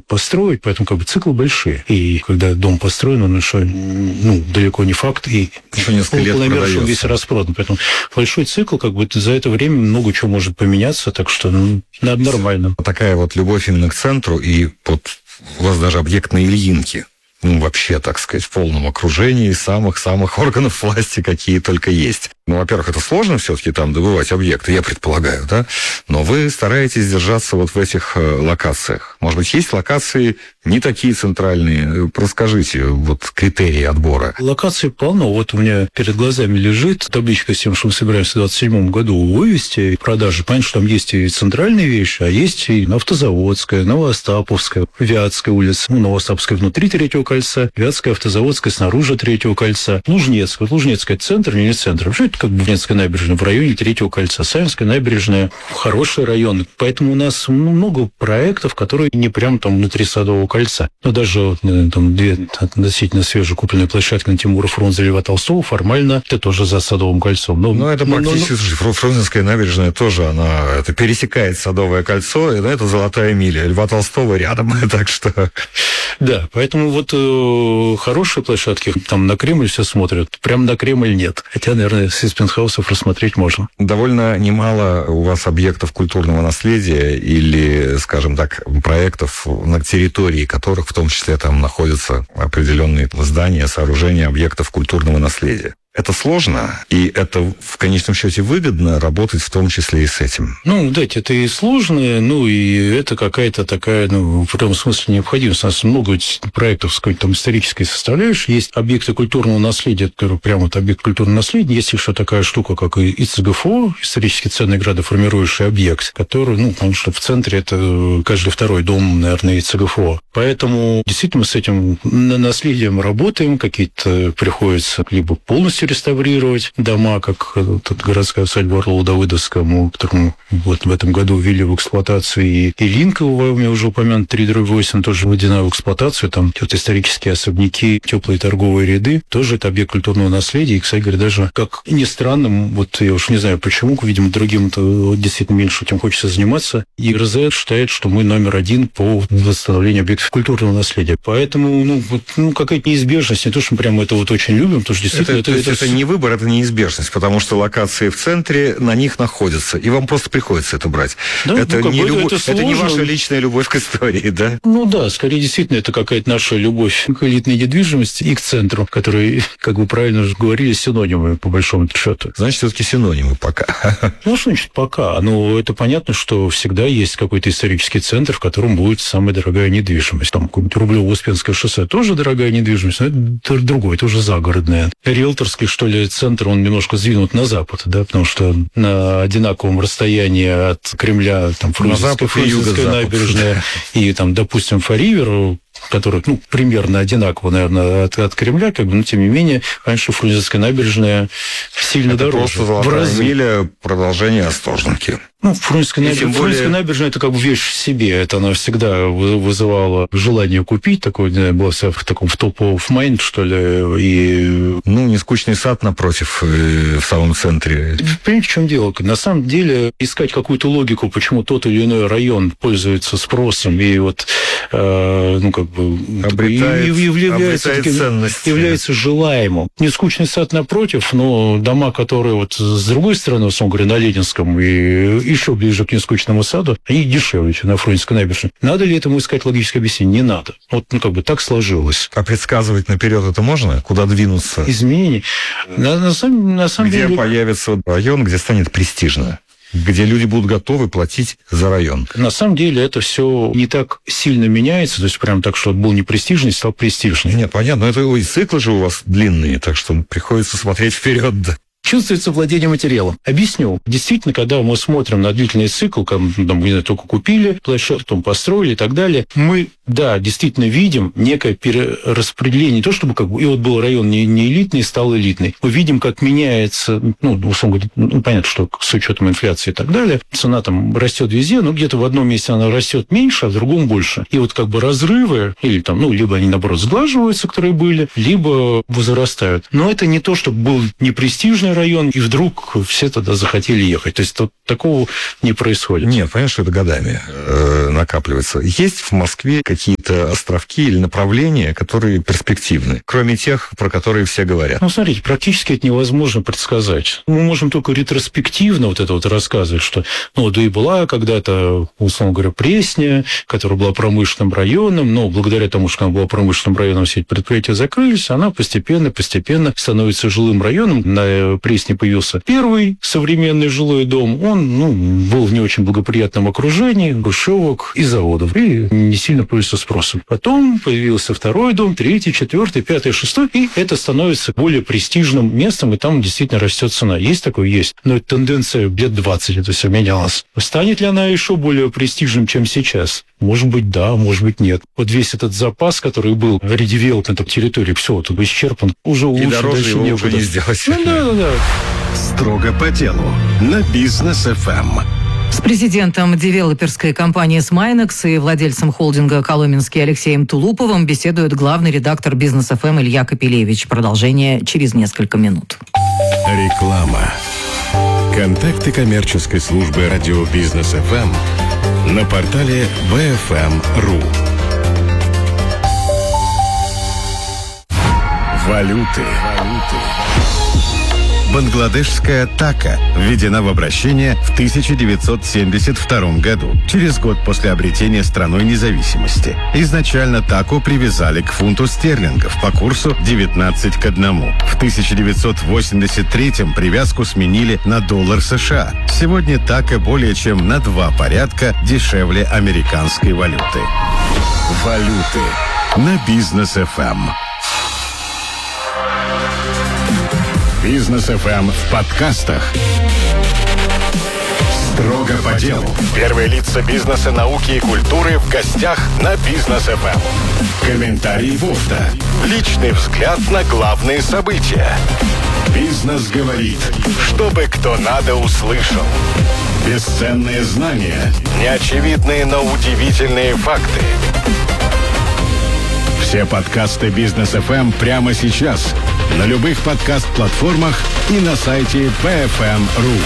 построить, поэтому как бы циклы большие. И когда дом построен, он еще далеко не факт, и еще несколько лет продается. Весь распродан. Поэтому большой цикл, как бы за это время много чего может поменяться, так что нормально. Такая вот любовь именно к центру, и вот у вас даже объект на Ильинке. Вообще, так сказать, в полном окружении самых-самых органов власти, какие только есть. Во-первых, это сложно все-таки там добывать объекты, я предполагаю, да? Но вы стараетесь держаться вот в этих локациях. Может быть, есть локации не такие центральные? Расскажите вот критерии отбора. Локаций полно. Вот у меня перед глазами лежит табличка с тем, что мы собираемся в 2027 году вывести продажи. Понятно, что там есть и центральные вещи, а есть и Автозаводская, Новоостаповская, Вятская улица, Новоостаповская внутри Третьего кольца, Вятская, Автозаводская снаружи Третьего кольца, Лужнецкая. Вот Лужнецкая центр, не центр. Вообще это как бы Лужнецкая набережная в районе Третьего кольца. Савинская набережная – хороший район. Поэтому у нас много проектов, которые не прям там внутри Садового кольца. Но даже там две относительно свежекупленные площадки на Тимура Фрунзе и Льва Толстого формально это тоже за Садовым кольцом. Но это практически... Фрунзенская набережная тоже, это пересекает Садовое кольцо, и это золотая миля. Льва Толстого рядом, так что... Да, поэтому вот хорошие площадки, там на Кремль все смотрят, прям на Кремль нет. Хотя, наверное, из пентхаусов рассмотреть можно. Довольно немало у вас объектов культурного наследия или, скажем так, проектов, на территории которых в том числе там находятся определенные здания, сооружения объектов культурного наследия. Это сложно, и это в конечном счете выгодно работать в том числе и с этим. Это и сложно, и это какая-то такая, в этом смысле необходимость. У нас много проектов с какой-то там исторической составляющей. Есть объекты культурного наследия, которые прямо вот объект культурного наследия. Есть еще такая штука, как и ИЦГФО, исторически ценный градоформирующий объект, который, потому что в центре это каждый второй дом, наверное, ИЦГФО. Поэтому действительно мы с этим наследием работаем, какие-то приходится либо полностью реставрировать дома, как тут городская усадьба Орла Давыдовскому, которому вот в этом году ввели в эксплуатацию, и Ильинка, у меня уже упомянут, 3/8 тоже введена в эксплуатацию, там вот исторические особняки, теплые торговые ряды, тоже это объект культурного наследия, и, кстати говоря, даже, как ни странно, вот я уж не знаю почему, видимо, другим-то действительно меньше этим хочется заниматься, ЕРЗ считает, что мы номер один по восстановлению объектов культурного наследия. Поэтому, какая-то неизбежность, не то, что мы прямо это вот очень любим, потому что действительно это не выбор, это неизбежность, потому что локации в центре на них находятся, и вам просто приходится это брать. Да, это не ваша личная любовь к истории, да? Да, скорее действительно это какая-то наша любовь к элитной недвижимости и к центру, которые, как вы правильно уже говорили, синонимы по большому счету. Значит, все-таки синонимы пока. Что значит пока? Это понятно, что всегда есть какой-то исторический центр, в котором будет самая дорогая недвижимость. Там Рублево-Успенское шоссе тоже дорогая недвижимость, но это другое, это уже загородное. Риэлторский, что ли, центр, он немножко сдвинут на запад, да, потому что на одинаковом расстоянии от Кремля, там, Фрунзенская набережная и, там, допустим, Фаривер, который, примерно одинаково, наверное, от Кремля, но тем не менее, раньше Фрунзенская набережная сильно это дороже. Просто золотая миля, продолжение Остоженки. Фрунзенская набережная – это как бы вещь в себе. Это она всегда вызывала желание купить. Такое, не знаю, была вся в таком в топ of mind, что ли. И... нескучный сад напротив, в самом центре. Понимаете, в чем дело? На самом деле, искать какую-то логику, почему тот или иной район пользуется спросом и является желаемым. Нескучный сад напротив, но дома, которые с другой стороны, условно говоря, на Ленинском и еще ближе к нескучному саду, они дешевле, чем на Фрунзенской набережной. Надо ли этому искать логическое объяснение? Не надо. Так сложилось. А предсказывать наперед это можно? Куда двинуться? Изменений? На самом деле... Где появится район, где станет престижно? Где люди будут готовы платить за район. На самом деле это все не так сильно меняется, то есть прям так, что был непрестижный, стал престижный. Нет, понятно, это циклы же у вас длинные, так что приходится смотреть вперед. Чувствуется владение материалом. Объясню. Действительно, когда мы смотрим на длительный цикл, только купили площадку, потом построили и так далее, мы, действительно видим некое перераспределение. Не то, чтобы и был район не элитный, стал элитный. Мы видим, как меняется, условно говоря, понятно, что с учетом инфляции и так далее, цена там растет везде, но где-то в одном месте она растет меньше, а в другом больше. И разрывы, или либо они, наоборот, сглаживаются, которые были, либо возрастают. Но это не то, чтобы был непрестижный район, и вдруг все туда захотели ехать. То есть тут такого не происходит. Нет, понятно, что это годами накапливается. Есть в Москве какие-то островки или направления, которые перспективны, кроме тех, про которые все говорят? Ну, смотрите, практически это невозможно предсказать. Мы можем только ретроспективно вот это вот рассказывать, что, ну, да и была когда-то, условно говоря, Пресня, которая была промышленным районом, но благодаря тому, что она была промышленным районом, все эти предприятия закрылись, она постепенно становится жилым районом. На Пресне появился первый современный жилой дом. Он, был в не очень благоприятном окружении, хрущевок и заводов, и не сильно пользовался спросом. Потом появился второй дом, третий, четвертый, пятый, шестой, и это становится более престижным местом, и там действительно растет цена. Есть такое? Есть. Но это тенденция лет 20 это все менялось. Станет ли она еще более престижным, чем сейчас? Может быть, да, может быть, нет. Вот весь этот запас, который был редевелопмент на территории, все, вот он исчерпан. Уже лучше дальше его некуда. уже не сделать. Да. Строго по делу на Бизнес ФМ. С президентом девелоперской компании «Смайнекс» и владельцем холдинга «Коломенский» Алексеем Тулуповым беседует главный редактор «Бизнес ФМ» Илья Капелевич. Продолжение через несколько минут. Реклама. Контакты коммерческой службы радио «Бизнес ФМ» на портале bfm.ru. Валюты. Бангладешская така введена в обращение в 1972 году, через год после обретения страной независимости. Изначально таку привязали к фунту стерлингов по курсу 19:1. В 1983 привязку сменили на доллар США. Сегодня така более чем на 2 порядка дешевле американской валюты. Валюты на Бизнес ФМ. Бизнес ФМ в подкастах. Строго по делу. Первые лица бизнеса, науки и культуры в гостях на Бизнес ФМ. Комментарий Вовта. Личный взгляд на главные события. Бизнес говорит, чтобы кто надо услышал. Бесценные знания. Неочевидные, но удивительные факты. Все подкасты Бизнес ФМ прямо сейчас на любых подкаст-платформах и на сайте bfm.ru.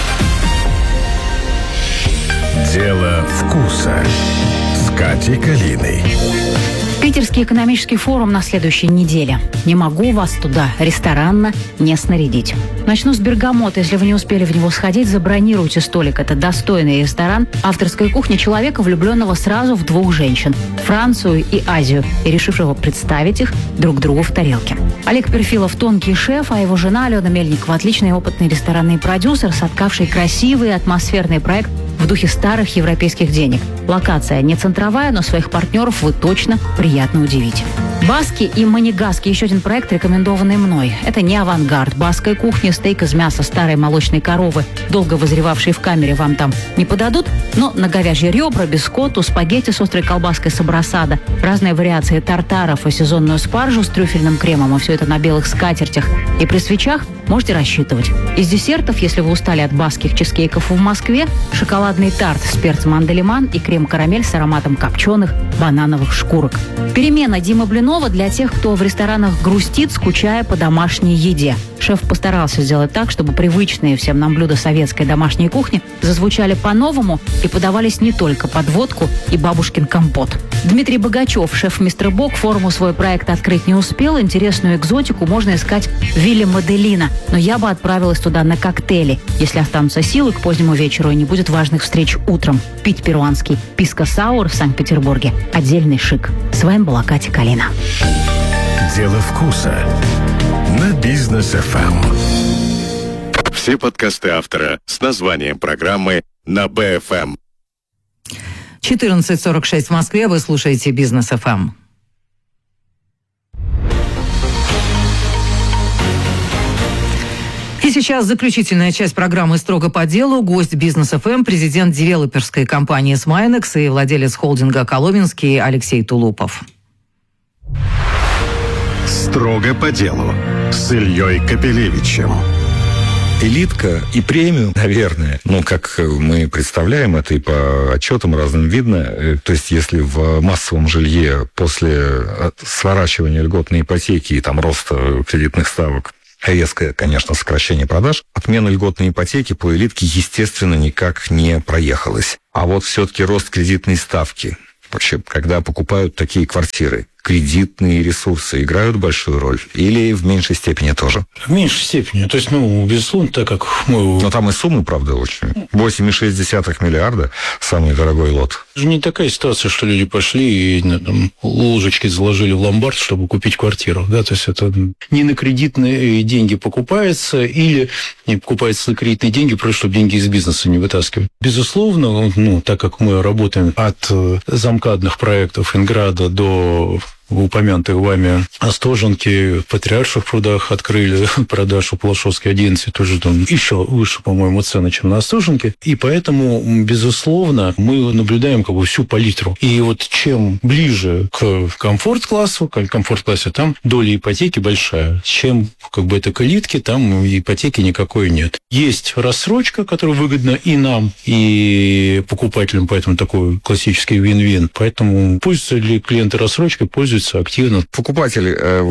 Дело вкуса с Катей Калиной. Питерский экономический форум на следующей неделе. Не могу вас туда ресторанно не снарядить. Начну с «Бергамота». Если вы не успели в него сходить, забронируйте столик. Это достойный ресторан авторской кухни человека, влюбленного сразу в 2 женщин – Францию и Азию, и решившего представить их друг другу в тарелке. Олег Перфилов – тонкий шеф, а его жена Алена Мельникова – отличный опытный ресторанный продюсер, соткавший красивый и атмосферный проект в духе старых европейских денег. Локация не центровая, но своих партнеров вы точно приятно удивите. Баски и Манегаски – еще один проект, рекомендованный мной. Это не авангард баской кухни, стейк из мяса старой молочной коровы, долго вызревавшей в камере, вам там не подадут, но на говяжьи ребра, бискотту, спагетти с острой колбаской сабрасада, разные вариации тартаров и сезонную спаржу с трюфельным кремом, и все это на белых скатертях. И при свечах можете рассчитывать. Из десертов, если вы устали от баских чизкейков в Москве, шоколадный тарт с перцем анделиман и крем-карамель с ароматом копченых банановых шкурок. Перемена Димы Блинова для тех, кто в ресторанах грустит, скучая по домашней еде. Шеф постарался сделать так, чтобы привычные всем нам блюда советской домашней кухни зазвучали по-новому и подавались не только под водку и бабушкин компот. Дмитрий Богачев, шеф «Мистер Бок», форуму свой проект открыть не успел. Интересную экзотику можно искать в Вилле Моделина. Но я бы отправилась туда на коктейли, если останутся силы к позднему вечеру и не будет важных встреч утром. Пить перуанский писко-саур в Санкт-Петербурге – отдельный шик. С вами была Катя Калина. Дело вкуса на Бизнес ФМ. Все подкасты автора с названием программы на БФМ. 14:46 в Москве. Вы слушаете «Бизнес ФМ». И сейчас заключительная часть программы «Строго по делу». Гость «Бизнес ФМ», президент девелоперской компании «Смайнекс» и владелец холдинга «Коломенский» Алексей Тулупов. Строго по делу с Ильей Капелевичем. Элитка и премиум, наверное, как мы представляем это и по отчетам разным видно, то есть если в массовом жилье после сворачивания льготной ипотеки и там роста кредитных ставок резкое, конечно, сокращение продаж. Отмена льготной ипотеки по элитке, естественно, никак не проехалась. А вот все-таки рост кредитной ставки. Вообще, когда покупают такие квартиры, кредитные ресурсы играют большую роль? Или в меньшей степени тоже? В меньшей степени. То есть, безусловно, так как мы... Но там и суммы, правда, очень. 8,6 миллиарда – самый дорогой лот. Это же не такая ситуация, что люди пошли и там, ложечки заложили в ломбард, чтобы купить квартиру. Да? То есть, это не на кредитные деньги покупается, или не покупается на кредитные деньги, просто чтобы деньги из бизнеса не вытаскивать. Безусловно, так как мы работаем от замкадных проектов Инграда до упомянутые вами Остоженки, в Патриарших прудах открыли продажу Палашовской 11, тоже там еще выше, по-моему, цены, чем на Остоженке. И поэтому, безусловно, мы наблюдаем всю палитру. И вот чем ближе к комфорт-классу, там доля ипотеки большая. Чем это к элитке, там ипотеки никакой нет. Есть рассрочка, которая выгодна и нам, и покупателям, поэтому такой классический вин-вин. Поэтому пользуются ли клиенты рассрочкой, пользуются активно. Покупатель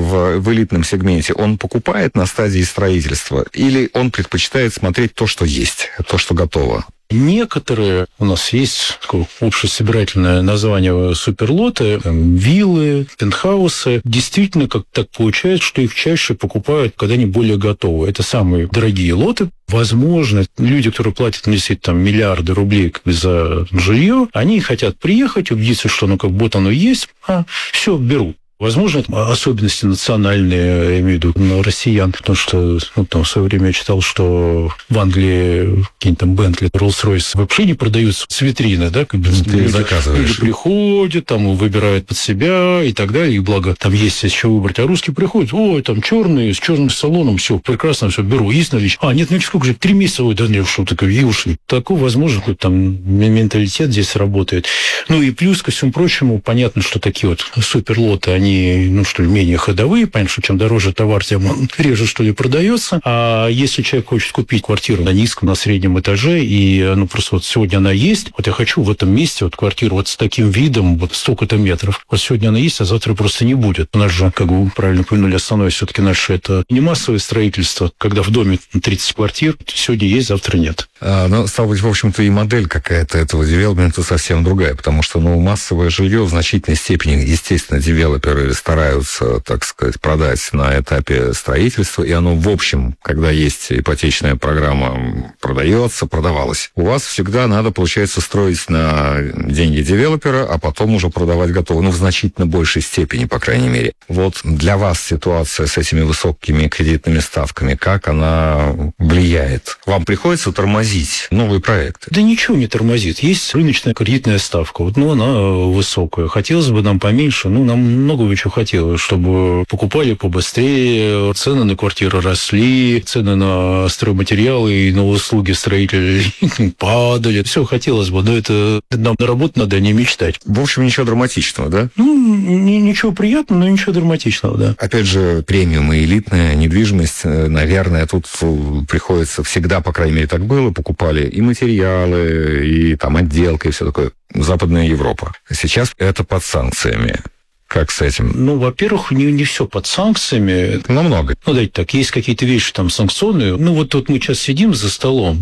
в элитном сегменте, он покупает на стадии строительства или он предпочитает смотреть то, что есть, то, что готово? Некоторые, у нас есть такое общесобирательное название суперлоты, виллы, пентхаусы, действительно как так получается, что их чаще покупают, когда они более готовы. Это самые дорогие лоты. Возможно, люди, которые платят действительно миллиарды рублей за жилье, они хотят приехать, убедиться, что вот оно есть, все, берут. Возможно, это особенности национальные, я имею в виду, россиян, потому что в свое время я читал, что в Англии какие-нибудь там Бентли, Роллс-Ройс вообще не продаются с витрины, да? Ты заказываешь. Люди приходят, там выбирают под себя и так далее, и благо там есть из чего выбрать. А русские приходят, там черный, с черным салоном, все, прекрасно, все, беру, есть наличие. Нет, сколько же, 3 месяца, да нет, что такое, и ушли. Такой, возможно, какой-то там менталитет здесь работает. И плюс, ко всему прочему, понятно, что такие вот суперлоты, они менее ходовые, понятно, что чем дороже товар, тем он реже, продается. А если человек хочет купить квартиру на низком, на среднем этаже, и просто сегодня она есть, я хочу в этом месте квартиру с таким видом, столько-то метров. Сегодня она есть, а завтра просто не будет. У нас же, как вы правильно упомянули, основное все-таки наше это не массовое строительство, когда в доме 30 квартир, сегодня есть, завтра нет. Стало быть, в общем-то, и модель какая-то этого девелопмента совсем другая, потому что, массовое жилье в значительной степени, естественно, девелоперы стараются, так сказать, продать на этапе строительства, и оно, в общем, когда есть ипотечная программа, продавалось. У вас всегда надо, получается, строить на деньги девелопера, а потом уже продавать готово, в значительно большей степени, по крайней мере. Вот для вас ситуация с этими высокими кредитными ставками, как она влияет? Вам приходится тормозить новые проекты? Да ничего не тормозит. Есть рыночная кредитная ставка. Она высокая. Хотелось бы нам поменьше, нам много чего хотелось, чтобы покупали побыстрее, цены на квартиры росли, цены на стройматериалы и на услуги строителей падали. Все хотелось бы, но это нам на работу надо, а не мечтать. В общем, ничего драматичного, да? Ничего приятного, но ничего драматичного, да. Опять же, премиум и элитная недвижимость, наверное, тут приходится всегда, по крайней мере, так было, покупали и материалы, и отделка, и все такое. Западная Европа. Сейчас это под санкциями. Как с этим? Во-первых, не все под санкциями. Намного. Давайте так, есть какие-то вещи санкционные. Тут мы сейчас сидим за столом.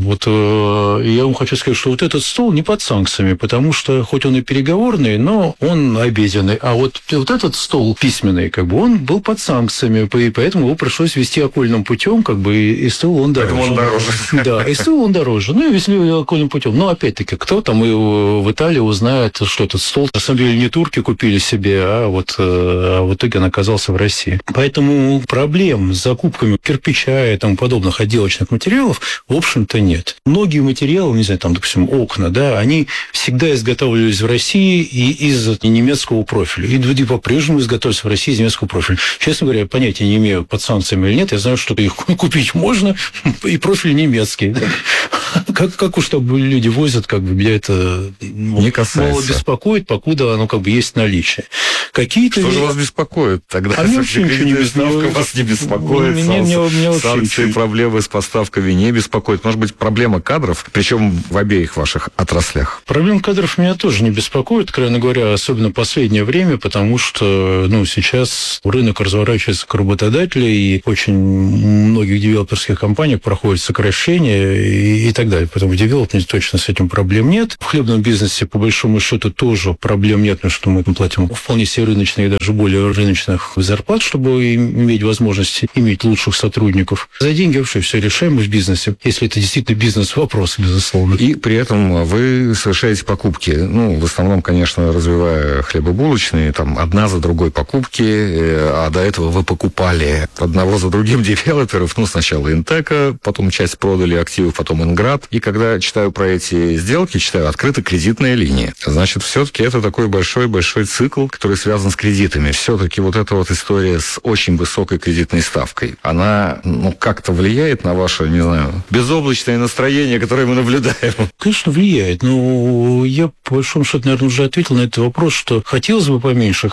Я вам хочу сказать, что этот стол не под санкциями, потому что хоть он и переговорный, но он обеденный. А вот этот стол письменный, он был под санкциями, и поэтому его пришлось вести окольным путем, и стоил он дороже. Поэтому он дороже. Да, и стоил он дороже. Если окольным путем. Но опять-таки, кто там в Италии узнает, что этот стол, на самом деле, не турки купили себе, а в итоге он оказался в России. Поэтому проблем с закупками кирпича и тому подобных отделочных материалов, в общем-то, нет. Многие материалы, не знаю, допустим, окна, да, они всегда изготавливались в России и из немецкого профиля. И по-прежнему изготавливаются в России из немецкого профиля. Честно говоря, понятия не имею, под санкциями или нет. Я знаю, что их купить можно, и профиль немецкий. Как уж там люди возят, как бы меня это не касается. Мало беспокоит, покуда оно как бы есть наличие. Какие-то... Что же вас беспокоит тогда? А мне вообще ничего не беспокоит. Вас не беспокоит. Меня санкции, проблемы с поставками не беспокоит. Может быть, проблема кадров, причем в обеих ваших отраслях? Проблема кадров меня тоже не беспокоит, откровенно говоря, особенно в последнее время, потому что сейчас рынок разворачивается к работодателю, и очень многих девелоперских компаниях проходит сокращение и так далее. Поэтому в девелопменте точно с этим проблем нет. В хлебном бизнесе, по большому счету, тоже проблем нет, потому что мы платим вполне себе рыночные и даже более рыночных зарплат, чтобы иметь возможность иметь лучших сотрудников. За деньги вообще все решаемо в бизнесе, если это действительно бизнес-вопрос, безусловно. И при этом вы совершаете покупки, в основном, конечно, развивая хлебобулочные, там, одна за другой покупки, а до этого вы покупали одного за другим девелоперов, сначала Интека, потом часть продали активов, потом Инград. И когда читаю про эти сделки, читаю открыта кредитная линия. Значит, все-таки это такой большой-большой цикл, который связан с кредитами. Все-таки вот эта вот история с очень высокой кредитной ставкой, она, как-то влияет на ваше, не знаю, безоблачное настроение, которое мы наблюдаем? Конечно, влияет. Но я, по большому счету, наверное, уже ответил на этот вопрос, что хотелось бы поменьше.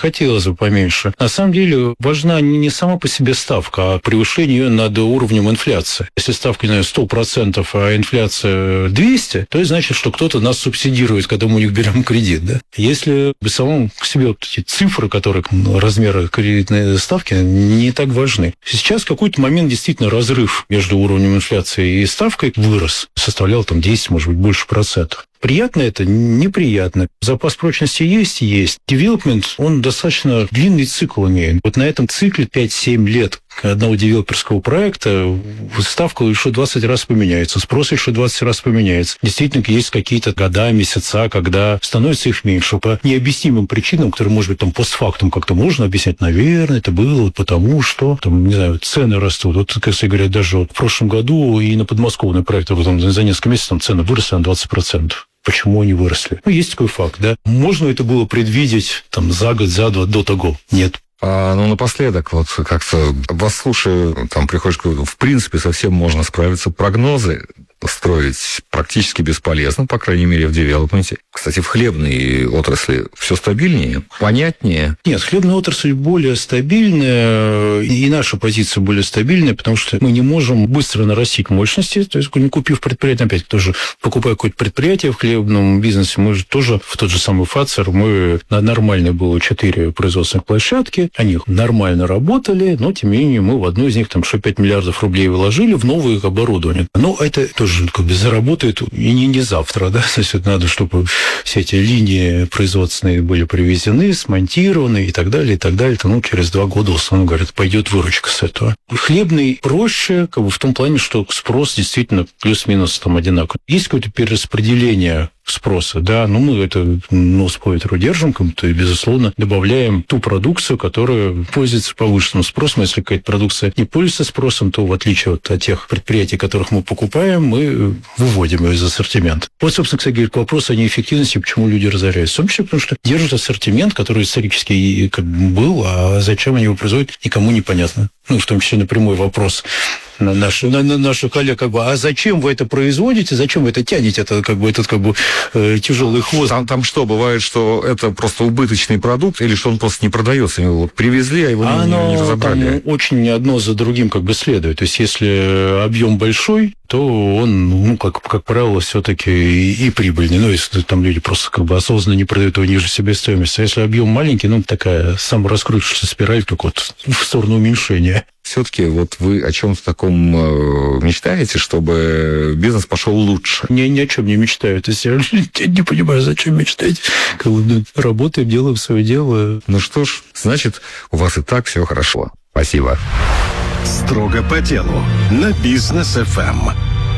На самом деле важна не сама по себе ставка, а превышение ее над уровнем инфляции. Если ставка, 100%, а инфляция 200, то это значит, что кто-то нас субсидирует, когда мы у них берем кредит. Да? Если бы самому к себе вот эти цифры, которые размеры кредитной ставки, не так важны. Сейчас в какой-то момент действительно разрыв между уровнем инфляции и ставкой вырос. Составлял 10, может быть, больше процентов. Приятно это? Неприятно. Запас прочности есть? Есть. Девелопмент, он достаточно длинный цикл имеет. Вот на этом цикле 5-7 лет одного девелоперского проекта ставка еще 20 раз поменяется, спрос еще 20 раз поменяется. Действительно, есть какие-то года, месяца, когда становится их меньше. По необъяснимым причинам, которые, может быть, постфактум как-то можно объяснять, наверное, это было потому, что, цены растут. Вот, если говорят, даже в прошлом году и на подмосковный проект за несколько месяцев цены выросли на 20%. Почему они выросли? Есть такой факт, да? Можно это было предвидеть за год, за два до того? Нет. Напоследок, как-то вас слушаю, приходишь, в принципе, совсем можно справиться. Прогнозы строить практически бесполезно, по крайней мере, в девелопменте. Кстати, в хлебной отрасли все стабильнее, понятнее. Нет, хлебная отрасль более стабильная, и наша позиция более стабильная, потому что мы не можем быстро нарастить мощности, то есть, не купив предприятие, опять тоже покупая какое-то предприятие в хлебном бизнесе, мы же тоже в тот же самый ФАЦЕР, нормально было 4 производственных площадки, они нормально работали, но, тем не менее, мы в одну из них 5 миллиардов рублей вложили в новое их оборудование. Но это тоже заработает и не завтра, да, то есть это надо, чтобы все эти линии производственные были привезены, смонтированы и так далее, через 2 года, условно говоря, пойдет выручка с этого. Хлебный проще, в том плане, что спрос действительно плюс-минус одинаковый. Есть какое-то перераспределение спроса, да, мы это нос по ветру держим, то и, безусловно, добавляем ту продукцию, которая пользуется повышенным спросом. Если какая-то продукция не пользуется спросом, то, в отличие от тех предприятий, которых мы покупаем, мы выводим ее из ассортимента. Вот, собственно, кстати, к вопросу о неэффективности, почему люди разоряются. В том числе, потому что держат ассортимент, который исторически был, а зачем они его производят, никому непонятно. В том числе на прямой вопрос на наших коллег, а зачем вы это производите, зачем вы это тянете, этот тяжелый хвост. Там что, бывает, что это просто убыточный продукт, или что он просто не продается, его привезли, а его не разобрали? Очень одно за другим следует. То есть, если объем большой, то он, как правило, все-таки и прибыльный. Если люди просто осознанно не продают его ниже себестоимости. А если объем маленький, такая самораскручивающаяся спираль, только в сторону уменьшения. Все-таки вы о чем-то таком мечтаете, чтобы бизнес пошел лучше? Ни о чем не мечтаю. То есть я не понимаю, зачем мечтать. Работаем, делаем свое дело. Что ж, значит, у вас и так все хорошо. Спасибо. Строго по делу на Бизнес ФМ.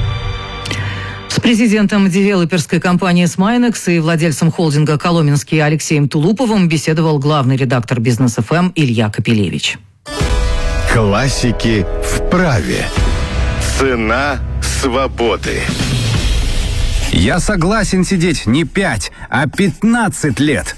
С президентом девелоперской компании «Смайнекс» и владельцем холдинга «Коломенский» Алексеем Тулуповым беседовал главный редактор Бизнес ФМ Илья Капелевич. Классики в праве. Цена свободы. Я согласен сидеть не 5, а 15 лет.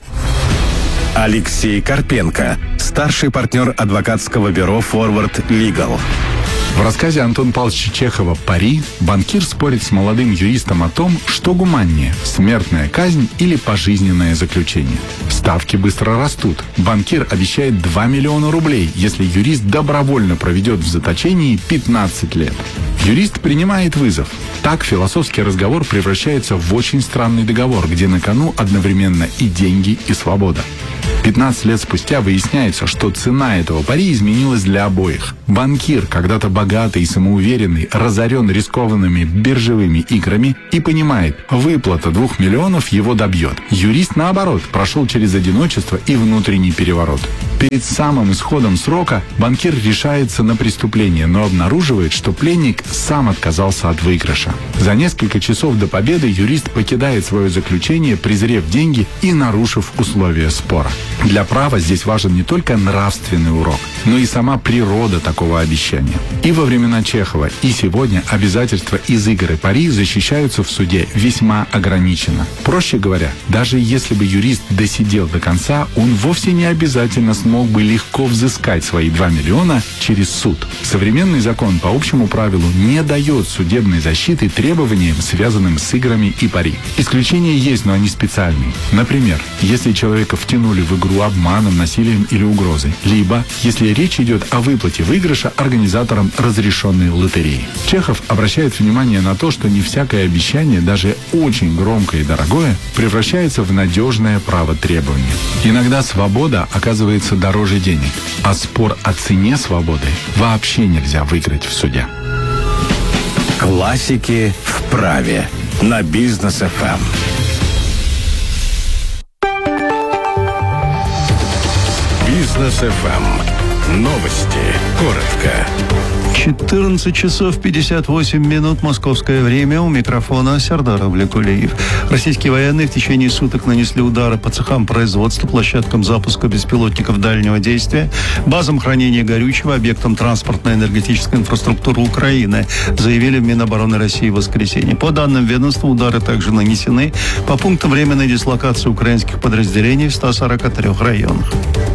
Алексей Карпенко, старший партнер адвокатского бюро «Форвард Лигал». В рассказе Антона Павловича Чехова «Пари» банкир спорит с молодым юристом о том, что гуманнее – смертная казнь или пожизненное заключение. Ставки быстро растут. Банкир обещает 2 миллиона рублей, если юрист добровольно проведет в заточении 15 лет. Юрист принимает вызов. Так философский разговор превращается в очень странный договор, где на кону одновременно и деньги, и свобода. 15 лет спустя выясняется, что цена этого пари изменилась для обоих. Банкир, когда-то богатый и самоуверенный, разорен рискованными биржевыми играми и понимает, выплата 2 миллионов его добьет. Юрист, наоборот, прошел через одиночество и внутренний переворот. Перед самым исходом срока банкир решается на преступление, но обнаруживает, что пленник сам отказался от выигрыша. За несколько часов до победы юрист покидает свое заключение, презрев деньги и нарушив условия спора. Для права здесь важен не только нравственный урок, но и сама природа такого обещания. И во времена Чехова, и сегодня обязательства из игр и пари защищаются в суде весьма ограниченно. Проще говоря, даже если бы юрист досидел до конца, он вовсе не обязательно смог бы легко взыскать свои 2 миллиона через суд. Современный закон по общему правилу не дает судебной защиты требованиям, связанным с играми и пари. Исключения есть, но они специальные. Например, если человека втянули в игру обманом, насилием или угрозой. Либо, если речь идет о выплате выигрыша организаторам разрешенной лотереи. Чехов обращает внимание на то, что не всякое обещание, даже очень громкое и дорогое, превращается в надежное право требования. Иногда свобода оказывается дороже денег, а спор о цене свободы вообще нельзя выиграть в суде. Классики в праве на Бизнес ФМ. Бизнес ФМ. Новости. Коротко. 14 часов 58 минут московское время. У микрофона Сардар Авлекулиев. Российские военные в течение суток нанесли удары по цехам производства, площадкам запуска беспилотников дальнего действия, базам хранения горючего, объектам транспортно-энергетической инфраструктуры Украины, заявили в Минобороны России в воскресенье. По данным ведомства, удары также нанесены по пунктам временной дислокации украинских подразделений в 143 районах.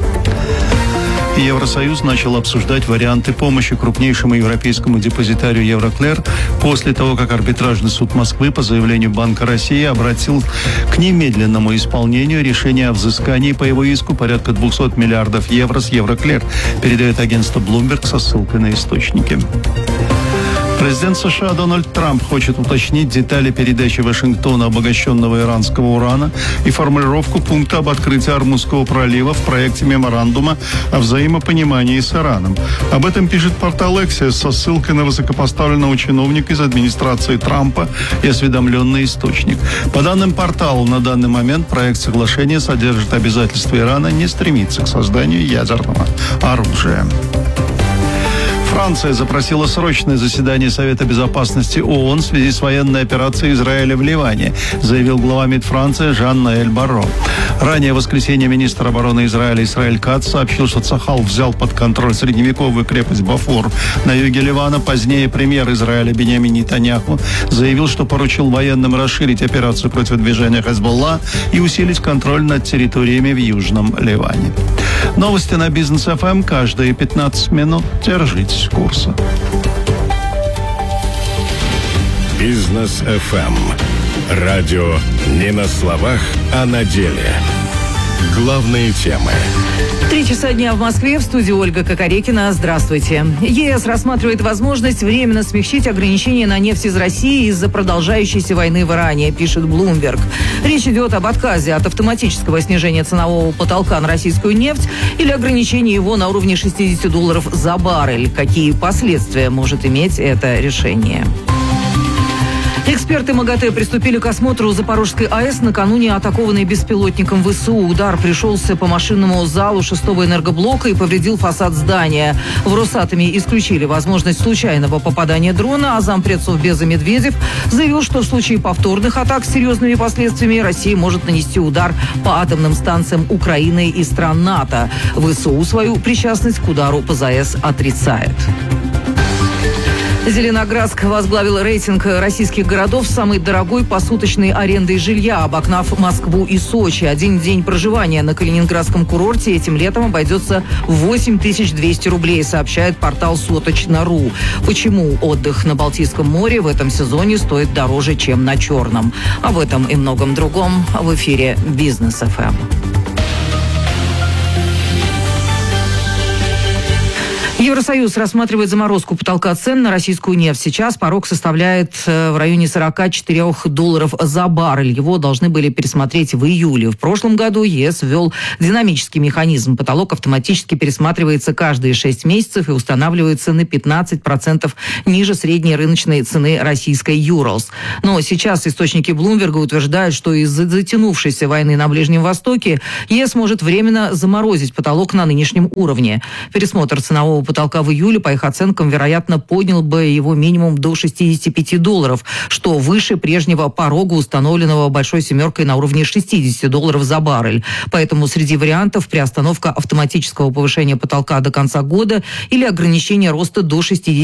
Евросоюз начал обсуждать варианты помощи крупнейшему европейскому депозитарию Евроклер после того, как арбитражный суд Москвы по заявлению Банка России обратил к немедленному исполнению решения о взыскании по его иску порядка 200 миллиардов евро с Евроклер, передает агентство Bloomberg со ссылкой на источники. Президент США Дональд Трамп хочет уточнить детали передачи Вашингтона обогащенного иранского урана и формулировку пункта об открытии Ормузского пролива в проекте меморандума о взаимопонимании с Ираном. Об этом пишет портал Axios со ссылкой на высокопоставленного чиновника из администрации Трампа и осведомленный источник. По данным портала, на данный момент проект соглашения содержит обязательство Ирана не стремиться к созданию ядерного оружия. Франция запросила срочное заседание Совета безопасности ООН в связи с военной операцией Израиля в Ливане, заявил глава МИД Франции Жан-Ноэль Барро. Ранее в воскресенье министр обороны Израиля Исраэль Кац сообщил, что Цахал взял под контроль средневековую крепость Бафор на юге Ливана. Позднее премьер Израиля Биньямин Нетаньяху заявил, что поручил военным расширить операцию против движения Хезболла и усилить контроль над территориями в Южном Ливане. Новости на Бизнес ФМ каждые 15 минут. Держитесь курса. Бизнес ФМ. Радио не на словах, а на деле. Главные темы. 3 часа дня в Москве. В студии Ольга Кокорекина. Здравствуйте. ЕС рассматривает возможность временно смягчить ограничения на нефть из России из-за продолжающейся войны в Иране, пишет Bloomberg. Речь идет об отказе от автоматического снижения ценового потолка на российскую нефть или ограничении его на уровне $60 за баррель. Какие последствия может иметь это решение? Эксперты МАГАТЭ приступили к осмотру Запорожской АЭС накануне атакованной беспилотником ВСУ. Удар пришелся по машинному залу 6-го энергоблока и повредил фасад здания. В Росатоме исключили возможность случайного попадания дрона, а зампред Совбеза Медведев заявил, что в случае повторных атак с серьезными последствиями Россия может нанести удар по атомным станциям Украины и стран НАТО. ВСУ свою причастность к удару по ЗАЭС отрицает. Зеленоградск возглавил рейтинг российских городов с самой дорогой посуточной арендой жилья, обогнав Москву и Сочи. Один день проживания на калининградском курорте этим летом обойдется в 8200 рублей, сообщает портал Соточно.ру. Почему отдых на Балтийском море в этом сезоне стоит дороже, чем на Черном? Об этом и многом другом в эфире Бизнес ФМ. Евросоюз рассматривает заморозку потолка цен на российскую нефть. Сейчас порог составляет в районе $44 за баррель. Его должны были пересмотреть в июле. В прошлом году ЕС ввел динамический механизм. Потолок автоматически пересматривается каждые 6 месяцев и устанавливается на 15% ниже средней рыночной цены российской Urals. Но сейчас источники Bloomberg утверждают, что из-за затянувшейся войны на Ближнем Востоке ЕС может временно заморозить потолок на нынешнем уровне. Пересмотр ценового потолка в июле, по их оценкам, вероятно, поднял бы его минимум до $65, что выше прежнего порога, установленного Большой семеркой на уровне $60 за баррель. Поэтому среди вариантов приостановка автоматического повышения потолка до конца года или ограничение роста до